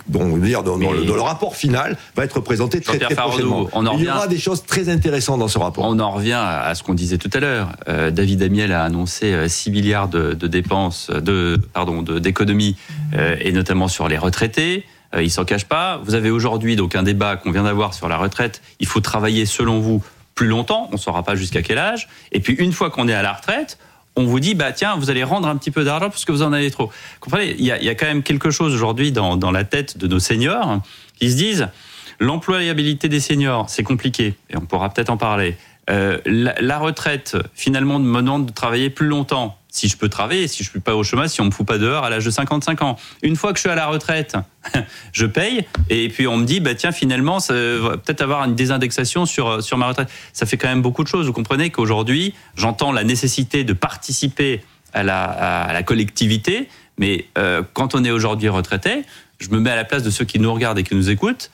le rapport final va être présenté très prochainement. Il y aura des choses très intéressantes dans ce rapport. On en revient à ce qu'on disait tout à l'heure. David Amiel a annoncé 6 milliards de dépenses, d'économies, et notamment sur les retraités. Il s'en cache pas. Vous avez aujourd'hui donc un débat qu'on vient d'avoir sur la retraite. Il faut travailler, selon vous, plus longtemps. On ne saura pas jusqu'à quel âge. Et puis, une fois qu'on est à la retraite, on vous dit, tiens, vous allez rendre un petit peu d'argent parce que vous en avez trop. Vous comprenez, il y a quand même quelque chose aujourd'hui dans la tête de nos seniors qui se disent, l'employabilité des seniors, c'est compliqué. Et on pourra peut-être en parler. La retraite, finalement, me demande de travailler plus longtemps. Si je peux travailler, si je ne suis pas au chômage, si on ne me fout pas dehors à l'âge de 55 ans. Une fois que je suis à la retraite, je paye, et puis on me dit, tiens, finalement, ça va peut-être avoir une désindexation sur ma retraite. Ça fait quand même beaucoup de choses. Vous comprenez qu'aujourd'hui, j'entends la nécessité de participer à la collectivité, mais quand on est aujourd'hui retraité, je me mets à la place de ceux qui nous regardent et qui nous écoutent,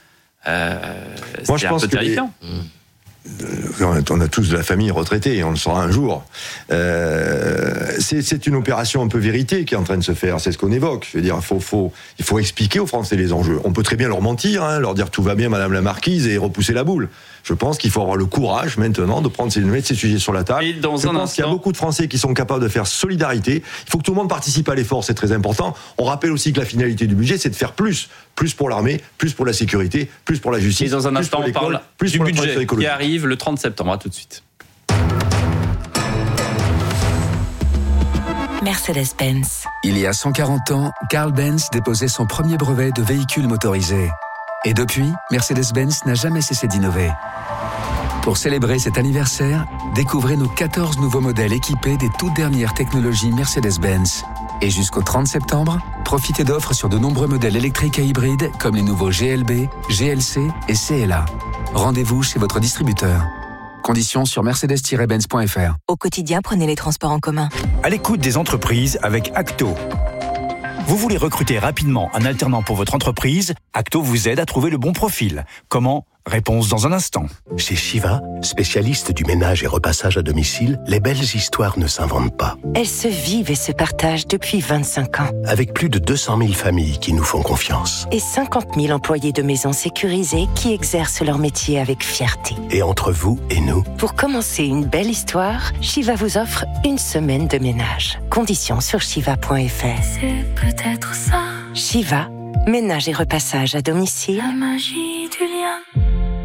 c'est un peu terrifiant. On a tous de la famille retraitée et on le saura un jour. C'est une opération un peu vérité qui est en train de se faire, c'est ce qu'on évoque. Je veux dire, il faut expliquer aux Français les enjeux. On peut très bien leur mentir, leur dire tout va bien Madame la Marquise et repousser la boule. Je pense qu'il faut avoir le courage maintenant de mettre ces sujets sur la table. Je pense qu'il y a beaucoup de Français qui sont capables de faire solidarité. Il faut que tout le monde participe à l'effort, c'est très important. On rappelle aussi que la finalité du budget, c'est de faire plus pour l'armée, plus pour la sécurité, plus pour la justice. Et dans un instant, on parle du budget qui arrive le 30 septembre. À tout de suite. Mercedes-Benz. Il y a 140 ans, Carl Benz déposait son premier brevet de véhicule motorisé. Et depuis, Mercedes-Benz n'a jamais cessé d'innover. Pour célébrer cet anniversaire, découvrez nos 14 nouveaux modèles équipés des toutes dernières technologies Mercedes-Benz. Et jusqu'au 30 septembre, profitez d'offres sur de nombreux modèles électriques et hybrides comme les nouveaux GLB, GLC et CLA. Rendez-vous chez votre distributeur. Conditions sur mercedes-benz.fr. Au quotidien, prenez les transports en commun. À l'écoute des entreprises avec Acto. Vous voulez recruter rapidement un alternant pour votre entreprise? Acto vous aide à trouver le bon profil. Comment? Réponse dans un instant. Chez Shiva, spécialiste du ménage et repassage à domicile, les belles histoires ne s'inventent pas. Elles se vivent et se partagent depuis 25 ans. Avec plus de 200 000 familles qui nous font confiance. Et 50 000 employés de maisons sécurisées qui exercent leur métier avec fierté. Et entre vous et nous? Pour commencer une belle histoire, Shiva vous offre une semaine de ménage. Conditions sur shiva.fr. C'est peut-être ça. Shiva, ménage et repassage à domicile. La magie du lien.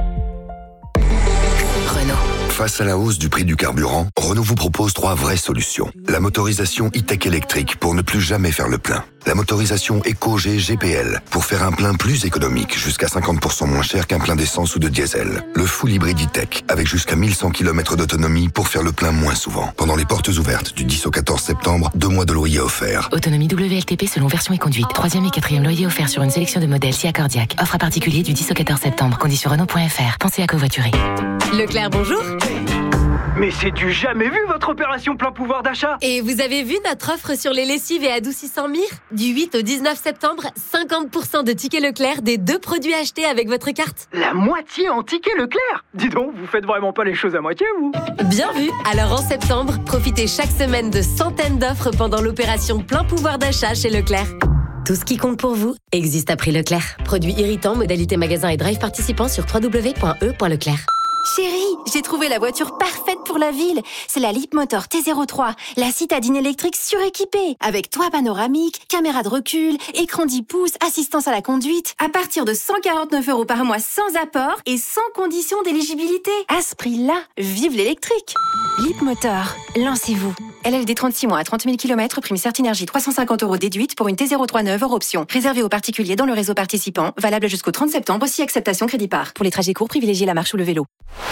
Face à la hausse du prix du carburant, Renault vous propose 3 vraies solutions. La motorisation e-tech électrique pour ne plus jamais faire le plein. la motorisation EcoG GPL, pour faire un plein plus économique, jusqu'à 50% moins cher qu'un plein d'essence ou de diesel. Le full hybride E-Tech, avec jusqu'à 1100 km d'autonomie pour faire le plein moins souvent. Pendant les portes ouvertes du 10 au 14 septembre, 2 mois de loyer offerts. Autonomie WLTP selon version et conduite. 3e et 4e loyer offert sur une sélection de modèles si accordiaque. Offre à particulier du 10 au 14 septembre. Conditions Renault.fr. Pensez à covoiturer. Leclerc, bonjour. Mais c'est du jamais vu votre opération plein pouvoir d'achat. Et vous avez vu notre offre sur les lessives et adoucissants Mire ? Du 8 au 19 septembre, 50% de tickets Leclerc des 2 produits achetés avec votre carte. La moitié en tickets Leclerc. Dis donc, vous faites vraiment pas les choses à moitié, vous. Bien vu. Alors en septembre, profitez chaque semaine de centaines d'offres pendant l'opération plein pouvoir d'achat chez Leclerc. Tout ce qui compte pour vous existe à prix Leclerc. Produits irritants, modalité magasin et drive participants sur www.e.leclerc. Chérie, j'ai trouvé la voiture parfaite pour la ville. C'est la Leapmotor T03, la citadine électrique suréquipée. Avec toit panoramique, caméra de recul, écran 10 pouces, assistance à la conduite. À partir de 149 € par mois sans apport et sans condition d'éligibilité. À ce prix-là, vive l'électrique. Leapmotor, lancez-vous. LLD 36 mois à 30 000 km, prime Certinergie 350 € déduite pour une T03 neuve hors option. Réservé aux particuliers dans le réseau participant, valable jusqu'au 30 septembre, si acceptation crédit par. Pour les trajets courts, privilégiez la marche ou le vélo.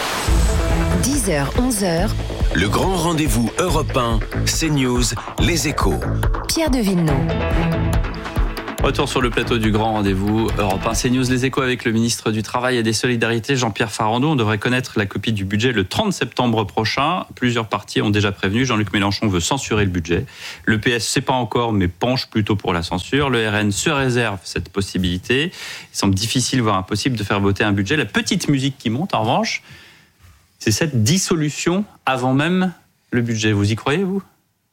10h, 11h. Le grand rendez-vous européen, CNews, Les Échos. Pierre de Villeneuve. Retour sur le plateau du grand rendez-vous Europe 1 CNews Les Échos avec le ministre du Travail et des Solidarités, Jean-Pierre Farandou. On devrait connaître la copie du budget le 30 septembre prochain. Plusieurs partis ont déjà prévenu. Jean-Luc Mélenchon veut censurer le budget. Le PS ne sait pas encore, mais penche plutôt pour la censure. Le RN se réserve cette possibilité. Il semble difficile, voire impossible, de faire voter un budget. La petite musique qui monte, en revanche, c'est cette dissolution avant même le budget. Vous y croyez, vous ?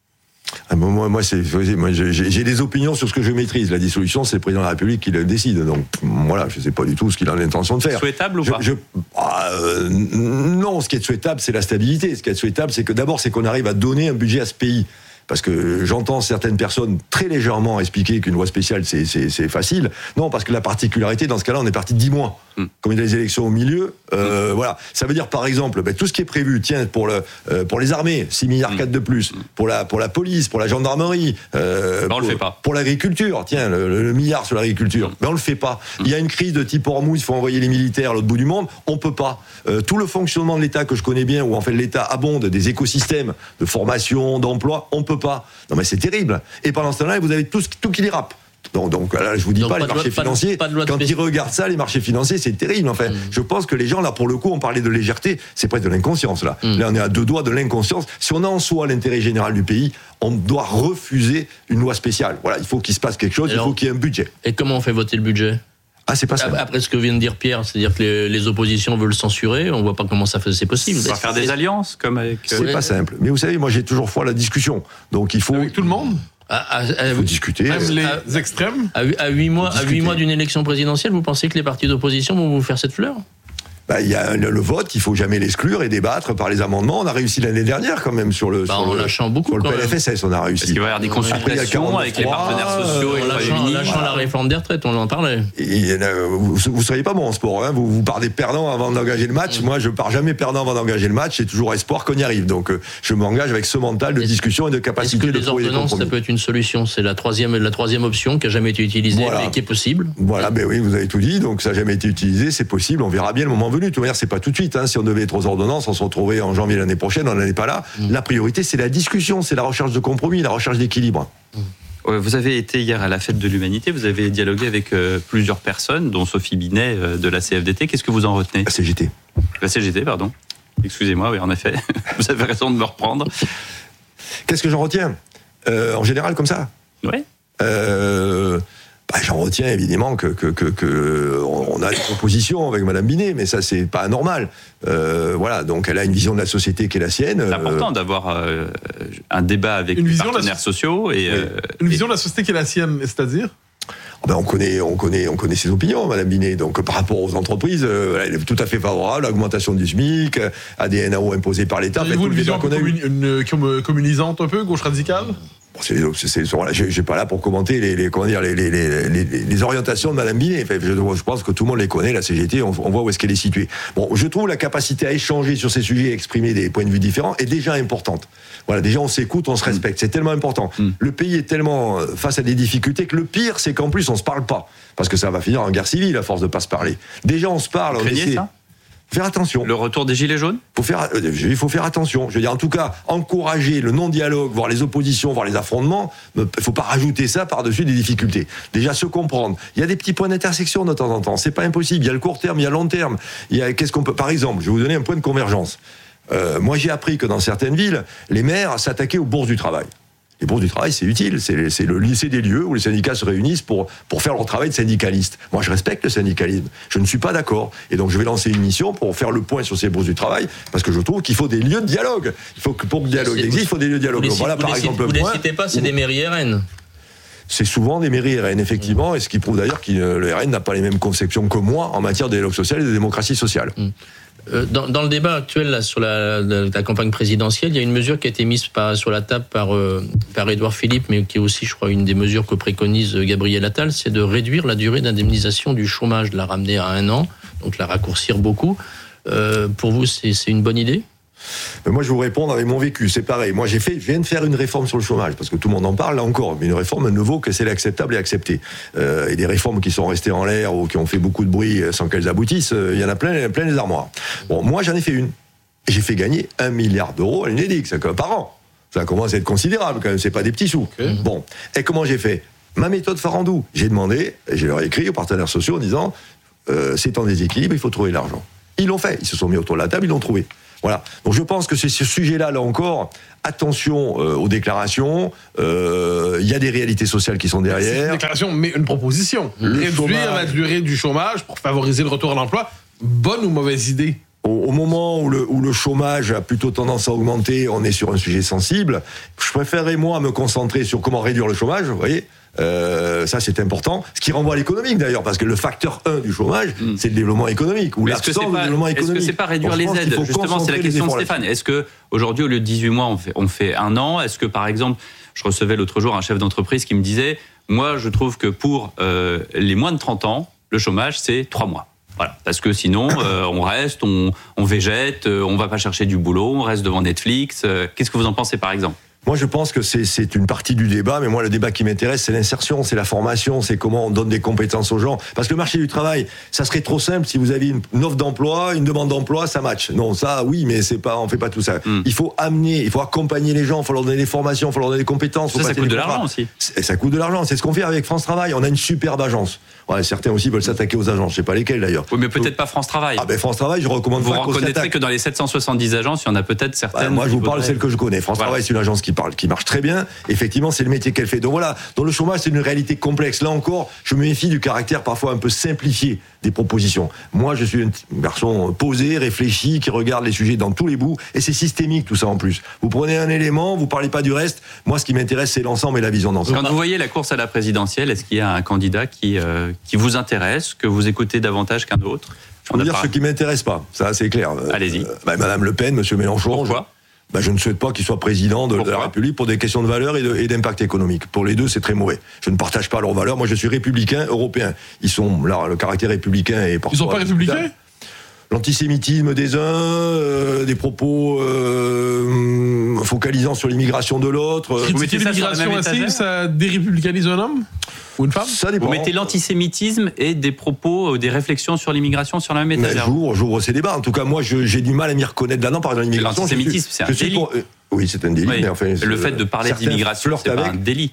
Moi, j'ai des opinions sur ce que je maîtrise. La dissolution, c'est le président de la République qui le décide. Donc, voilà, je ne sais pas du tout ce qu'il a l'intention de faire. Souhaitable ou pas ? Non, ce qui est souhaitable, c'est la stabilité. Ce qui est souhaitable, c'est qu'on arrive à donner un budget à ce pays. Parce que j'entends certaines personnes très légèrement expliquer qu'une loi spéciale, c'est facile. Non, parce que la particularité, dans ce cas-là, on est parti de 10 mois. Comme il y a les élections au milieu, voilà. Ça veut dire, par exemple, tout ce qui est prévu, tiens, pour les armées, 6,4 milliards de plus, pour la police, pour la gendarmerie, on le fait pas. Pour l'agriculture, tiens, le milliard sur l'agriculture, mais on le fait pas. Il y a une crise de type Hormuz, il faut envoyer les militaires à l'autre bout du monde, on peut pas. Tout le fonctionnement de l'État que je connais bien, où en fait l'État abonde des écosystèmes de formation, d'emploi, on peut pas. Non mais c'est terrible. Et pendant ce temps-là, vous avez tout qui dérape. Donc là, je vous dis pas les marchés financiers. Quand ils regardent ça, les marchés financiers, c'est terrible. En fait, je pense que les gens là, pour le coup, on parlait de légèreté, c'est presque de l'inconscience là. Là, on est à 2 doigts de l'inconscience. Si on a en soi l'intérêt général du pays, on doit refuser une loi spéciale. Voilà, il faut qu'il se passe quelque chose. Il faut qu'il y ait un budget. Et comment on fait voter le budget ? C'est pas ça. Après ce que vient de dire Pierre, c'est-à-dire que les oppositions veulent censurer, on voit pas comment c'est possible. On va faire des alliances comme avec. C'est pas simple. Mais vous savez, moi j'ai toujours foi à la discussion. Donc il faut. Avec tout le monde. Il faut discuter. Même les extrêmes. À 8 mois d'une élection présidentielle, vous pensez que les partis d'opposition vont vous faire cette fleur ? Il y a le vote, il faut jamais l'exclure et débattre par les amendements. On a réussi l'année dernière quand même sur le PLFSS, on a réussi. Parce qu'il va y avoir des consultations avec les partenaires sociaux et en lâchant la réforme des retraites, on en parlait. Vous seriez pas bon en sport, hein. Vous partez perdant avant d'engager le match. Moi, je pars jamais perdant avant d'engager le match. J'ai toujours espoir qu'on y arrive. Donc, je m'engage avec ce mental de discussion et de capacité de trouver des compromis. Ça peut être une solution. C'est la troisième option qui a jamais été utilisée, mais qui est possible. Voilà, oui, vous avez tout dit. Donc, ça n'a jamais été utilisé, c'est possible. On verra bien le moment venu. De toute manière, c'est pas tout de suite. Si on devait être aux ordonnances, on se retrouverait en janvier l'année prochaine, on n'en est pas là. La priorité, c'est la discussion, c'est la recherche de compromis, la recherche d'équilibre. Vous avez été hier à la Fête de l'Humanité, vous avez dialogué avec plusieurs personnes, dont Sophie Binet de la CFDT. Qu'est-ce que vous en retenez ? La CGT. La CGT, pardon. Excusez-moi, oui, en effet. Vous avez raison de me reprendre. Qu'est-ce que j'en retiens ? En général, comme ça ? Oui. J'en retiens évidemment que on a des propositions avec Madame Binet, mais ça c'est pas anormal. Voilà, donc elle a une vision de la société qui est la sienne. C'est important d'avoir un débat avec les partenaires sociaux et une vision de la société qui est la sienne, c'est-à-dire. On connaît ses opinions, Madame Binet. Donc, par rapport aux entreprises, elle est tout à fait favorable à l'augmentation du SMIC, à des NAO imposés par l'État. Avez-vous une vision communisante un peu, gauche radicale ? J'ai pas là pour commenter les orientations de Madame Binet. Enfin, je pense que tout le monde les connaît, la CGT, on voit où est-ce qu'elle est située. Bon, je trouve la capacité à échanger sur ces sujets, à exprimer des points de vue différents est déjà importante. Voilà, déjà on s'écoute, on se respecte, c'est tellement important. Le pays est tellement face à des difficultés que le pire, c'est qu'en plus on se parle pas, parce que ça va finir en guerre civile à force de pas se parler. Déjà on se parle, on essaie. Faire attention. Le retour des Gilets jaunes ? Il faut faire attention. Je veux dire, en tout cas, encourager le non-dialogue, voire les oppositions, voire les affrontements, il ne faut pas rajouter ça par-dessus des difficultés. Déjà, se comprendre. Il y a des petits points d'intersection de temps en temps. C'est pas impossible. Il y a le court terme, il y a le long terme. Qu'est-ce qu'on peut... Par exemple, je vais vous donner un point de convergence. Moi, j'ai appris que dans certaines villes, les maires s'attaquaient aux bourses du travail. Les bourses du travail, c'est utile. C'est le lycée des lieux où les syndicats se réunissent pour faire leur travail de syndicaliste. Moi, je respecte le syndicalisme. Je ne suis pas d'accord. Et donc, je vais lancer une mission pour faire le point sur ces bourses du travail, parce que je trouve qu'il faut des lieux de dialogue. Il faut que pour que le dialogue existe, il faut des lieux de dialogue. Voilà, par exemple, vous ne les citez pas, c'est des mairies RN. C'est souvent des mairies RN, effectivement, et ce qui prouve d'ailleurs que le RN n'a pas les mêmes conceptions que moi en matière de dialogue social et de démocratie sociale. Dans le débat actuel là, sur la campagne présidentielle, il y a une mesure qui a été mise sur la table par Édouard Philippe, mais qui est aussi, je crois, une des mesures que préconise Gabriel Attal, c'est de réduire la durée d'indemnisation du chômage, de la ramener à 1 an, donc la raccourcir beaucoup. Pour vous, c'est une bonne idée ? Mais moi, je vais vous répondre avec mon vécu. C'est pareil. Moi, je viens de faire une réforme sur le chômage, parce que tout le monde en parle, là encore. Mais une réforme ne vaut que celle acceptable et acceptée. Et des réformes qui sont restées en l'air ou qui ont fait beaucoup de bruit sans qu'elles aboutissent, il y en a plein les armoires. Bon, moi, j'en ai fait une. Et j'ai fait gagner 1 milliard d'euros à l'UNEDIC, c'est par an. Ça commence à être considérable, quand même. C'est pas des petits sous. Okay. Bon. Et comment j'ai fait ? Ma méthode Farandou. J'ai demandé, et je leur ai écrit aux partenaires sociaux en disant, c'est en déséquilibre, il faut trouver l'argent. Ils l'ont fait. Ils se sont mis autour de la table, ils l'ont trouvé. Voilà. Donc je pense que c'est ce sujet-là, là encore, attention aux déclarations. Il y a des réalités sociales qui sont derrière. C'est une déclaration, mais une proposition. Réduire la durée du chômage pour favoriser le retour à l'emploi. Bonne ou mauvaise idée ? Au moment où le chômage a plutôt tendance à augmenter, on est sur un sujet sensible. Je préférerais, moi, me concentrer sur comment réduire le chômage, vous voyez. Ça, c'est important. Ce qui renvoie à l'économique, d'ailleurs, parce que le facteur 1 du chômage, c'est le développement économique. Ou l'absence de développement économique. Est-ce que c'est pas réduire les aides ? Justement, c'est la question de Stéphane. Est-ce que aujourd'hui, au lieu de 18 mois, on fait 1 an ? Est-ce que, par exemple, je recevais l'autre jour un chef d'entreprise qui me disait, moi, je trouve que pour les moins de 30 ans, le chômage, c'est 3 mois. Voilà, parce que sinon, on reste, on végète, on va pas chercher du boulot, on reste devant Netflix. Qu'est-ce que vous en pensez, par exemple ? Moi, je pense que c'est une partie du débat, mais moi, le débat qui m'intéresse, c'est l'insertion, c'est la formation, c'est comment on donne des compétences aux gens. Parce que le marché du travail, ça serait trop simple si vous aviez une offre d'emploi, une demande d'emploi, ça match. Non, ça, oui, mais on fait pas tout ça. Il faut accompagner les gens, il faut leur donner des formations, il faut leur donner des compétences. Ça coûte de l'argent aussi. Ça coûte de l'argent. C'est ce qu'on fait avec France Travail. On a une superbe agence. Ouais, certains aussi veulent s'attaquer aux agences. Je sais pas lesquelles d'ailleurs. Oui, mais peut-être pas France Travail. Ah ben France Travail, je recommande. Vous reconnaîtrez que dans les 770 agences, il y en a peut-être certaines. Moi, je vous parle de celle que je connais. France Travail, c'est une agence qui marche très bien. Effectivement, c'est le métier qu'elle fait. Donc voilà. Dans le chômage, c'est une réalité complexe. Là encore, je me méfie du caractère parfois un peu simplifié des propositions. Moi, je suis un garçon posé, réfléchi, qui regarde les sujets dans tous les bouts, et c'est systémique tout ça en plus. Vous prenez un élément, vous parlez pas du reste. Moi, ce qui m'intéresse, c'est l'ensemble et la vision d'ensemble. Quand vous voyez la course à la présidentielle, est-ce qu'il y a un candidat qui vous intéresse, que vous écoutez davantage qu'un autre ? Je peux dire ce qui m'intéresse pas. Ça, c'est clair. Allez-y. Madame Le Pen, Monsieur Mélenchon. Pourquoi ? Je ne souhaite pas qu'il soit président de la République pour des questions de valeurs et d'impact économique. Pour les deux, c'est très mauvais. Je ne partage pas leurs valeurs. Moi, je suis républicain, européen. Ils sont là, le caractère républicain est parfois. Ils sont pas républicains ? L'antisémitisme des uns, des propos focalisant sur l'immigration de l'autre. Critiquer l'immigration aussi, ça dérépublicanise un homme ou une femme ? Ça dépend. Vous mettez l'antisémitisme et des propos, des réflexions sur l'immigration sur la même étagère. J'ouvre ces débats. En tout cas, moi, j'ai du mal à m'y reconnaître là-dedans. Par exemple, l'immigration. L'antisémitisme, c'est un délit. Oui, c'est un délit. Oui. Mais enfin, le fait de parler d'immigration, c'est pas un délit.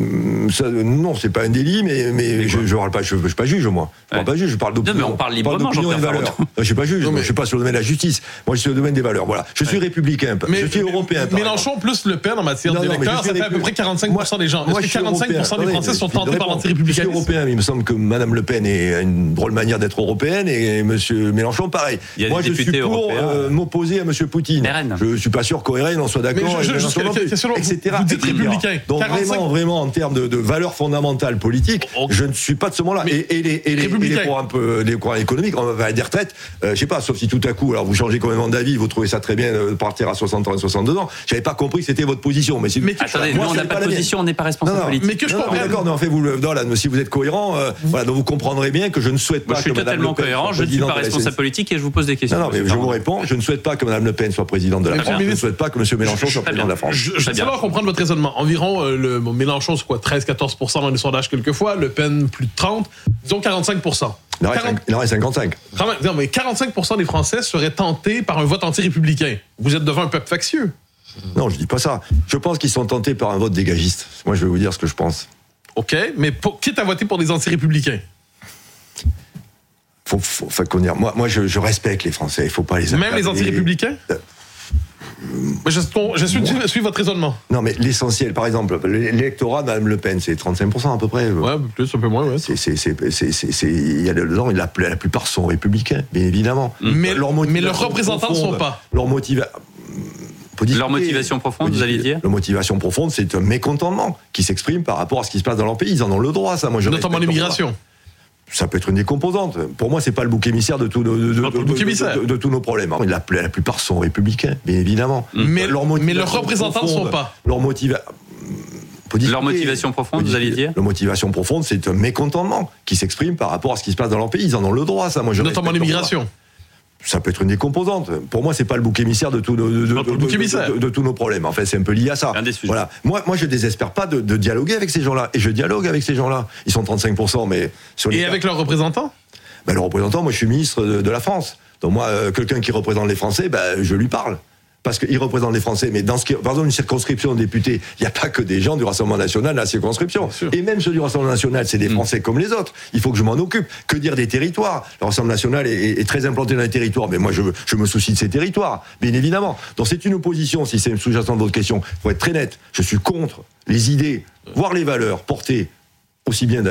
Non, c'est pas un délit, mais je parle pas. Je suis pas juge, moi. Je parle pas juge. Je parle d'opinion. Non, mais on parle librement. Des valeurs. Je suis pas juge. Je suis pas sur le domaine de la justice. Moi, je suis sur le domaine des valeurs. Voilà. Je suis républicain. Je suis européen. Mélenchon plus Le Pen en matière d'électeurs, ça fait à peu près 45% des gens. Est-ce que 45% des Français sont tentés par l'antirépublicanisme ? Je suis européen, mais il me semble que Madame Le Pen a une drôle manière d'être européenne et Monsieur Mélenchon, pareil. Moi, je suis pour m'opposer à Monsieur Poutine. Je suis pas sûr qu'au RN on soit d'accord. Etc. Vous dites républicain. Donc vraiment, en termes de valeurs fondamentales politiques, je ne suis pas de ce monde-là. Et les courants économiques, on va des retraites, je sais pas, sauf si tout à coup, alors vous changez complètement d'avis, vous trouvez ça très bien de partir à 60 ans et 62 ans. J'avais pas compris que c'était votre position. Mais attendez, nous on n'a pas de position, on n'est pas responsable politique. Mais que je comprends. D'accord, en fait, si vous êtes cohérent, donc vous comprendrez bien que je ne souhaite pas. Je suis totalement cohérent, je ne suis pas responsable politique et je vous pose des questions. Non, mais je vous réponds, je ne souhaite pas que Mme Le Pen soit présidente de la France. Je ne souhaite pas que M. Mélenchon soit président de la France. Je sais pas comprendre votre raisonnement. Environ, Mélenchon, c'est quoi, 13-14% dans les sondages quelquefois, Le Pen, plus de 30%, disons 45%. Il en reste 55. Non, mais 45% des Français seraient tentés par un vote anti-républicain. Vous êtes devant un peuple factieux. Non, je dis pas ça. Je pense qu'ils sont tentés par un vote dégagiste. Moi, je vais vous dire ce que je pense. OK, mais quitte à voter pour des anti-républicains. Moi, je respecte les Français. Il faut pas les même les anti-républicains. Je suis votre raisonnement. Non, mais l'essentiel, par exemple, l'électorat de Mme Le Pen, c'est 35% à peu près. Ouais, plus, un peu moins, ouais. Il y a dedans, la plupart sont républicains, bien évidemment. Mais leurs représentants ne sont pas. Leur motivation profonde, vous allez dire ? Leur motivation profonde, c'est un mécontentement qui s'exprime par rapport à ce qui se passe dans leur pays. Ils en ont le droit, ça. Moi, notamment l'immigration. Ça peut être une des composantes. Pour moi, c'est pas le bouc émissaire de tous nos problèmes. La plupart sont républicains, bien évidemment. Mais leurs représentants ne sont pas. Leur motivation profonde, vous allez dire ? Leur motivation profonde, c'est un mécontentement qui s'exprime par rapport à ce qui se passe dans leur pays. Ils en ont le droit, ça. Moi, notamment l'immigration. Ça peut être une des composantes. Pour moi, c'est pas le bouc émissaire de tous nos problèmes. En fait, c'est un peu lié à ça. Voilà. Moi, je désespère pas de dialoguer avec ces gens-là. Et je dialogue avec ces gens-là. Ils sont 35%, mais... Et avec leurs représentants ? Le représentant, moi, je suis ministre de la France. Donc moi, quelqu'un qui représente les Français, je lui parle. Parce qu'il représente les Français. Mais par exemple, une circonscription de députés, il n'y a pas que des gens du Rassemblement National dans la circonscription. Et même ceux du Rassemblement National, c'est des Français comme les autres. Il faut que je m'en occupe. Que dire des territoires ? Le Rassemblement National est très implanté dans les territoires, mais moi, je me soucie de ces territoires, bien évidemment. Donc c'est une opposition, si c'est sous-jacent de votre question. Il faut être très net. Je suis contre les idées, voire les valeurs portées aussi bien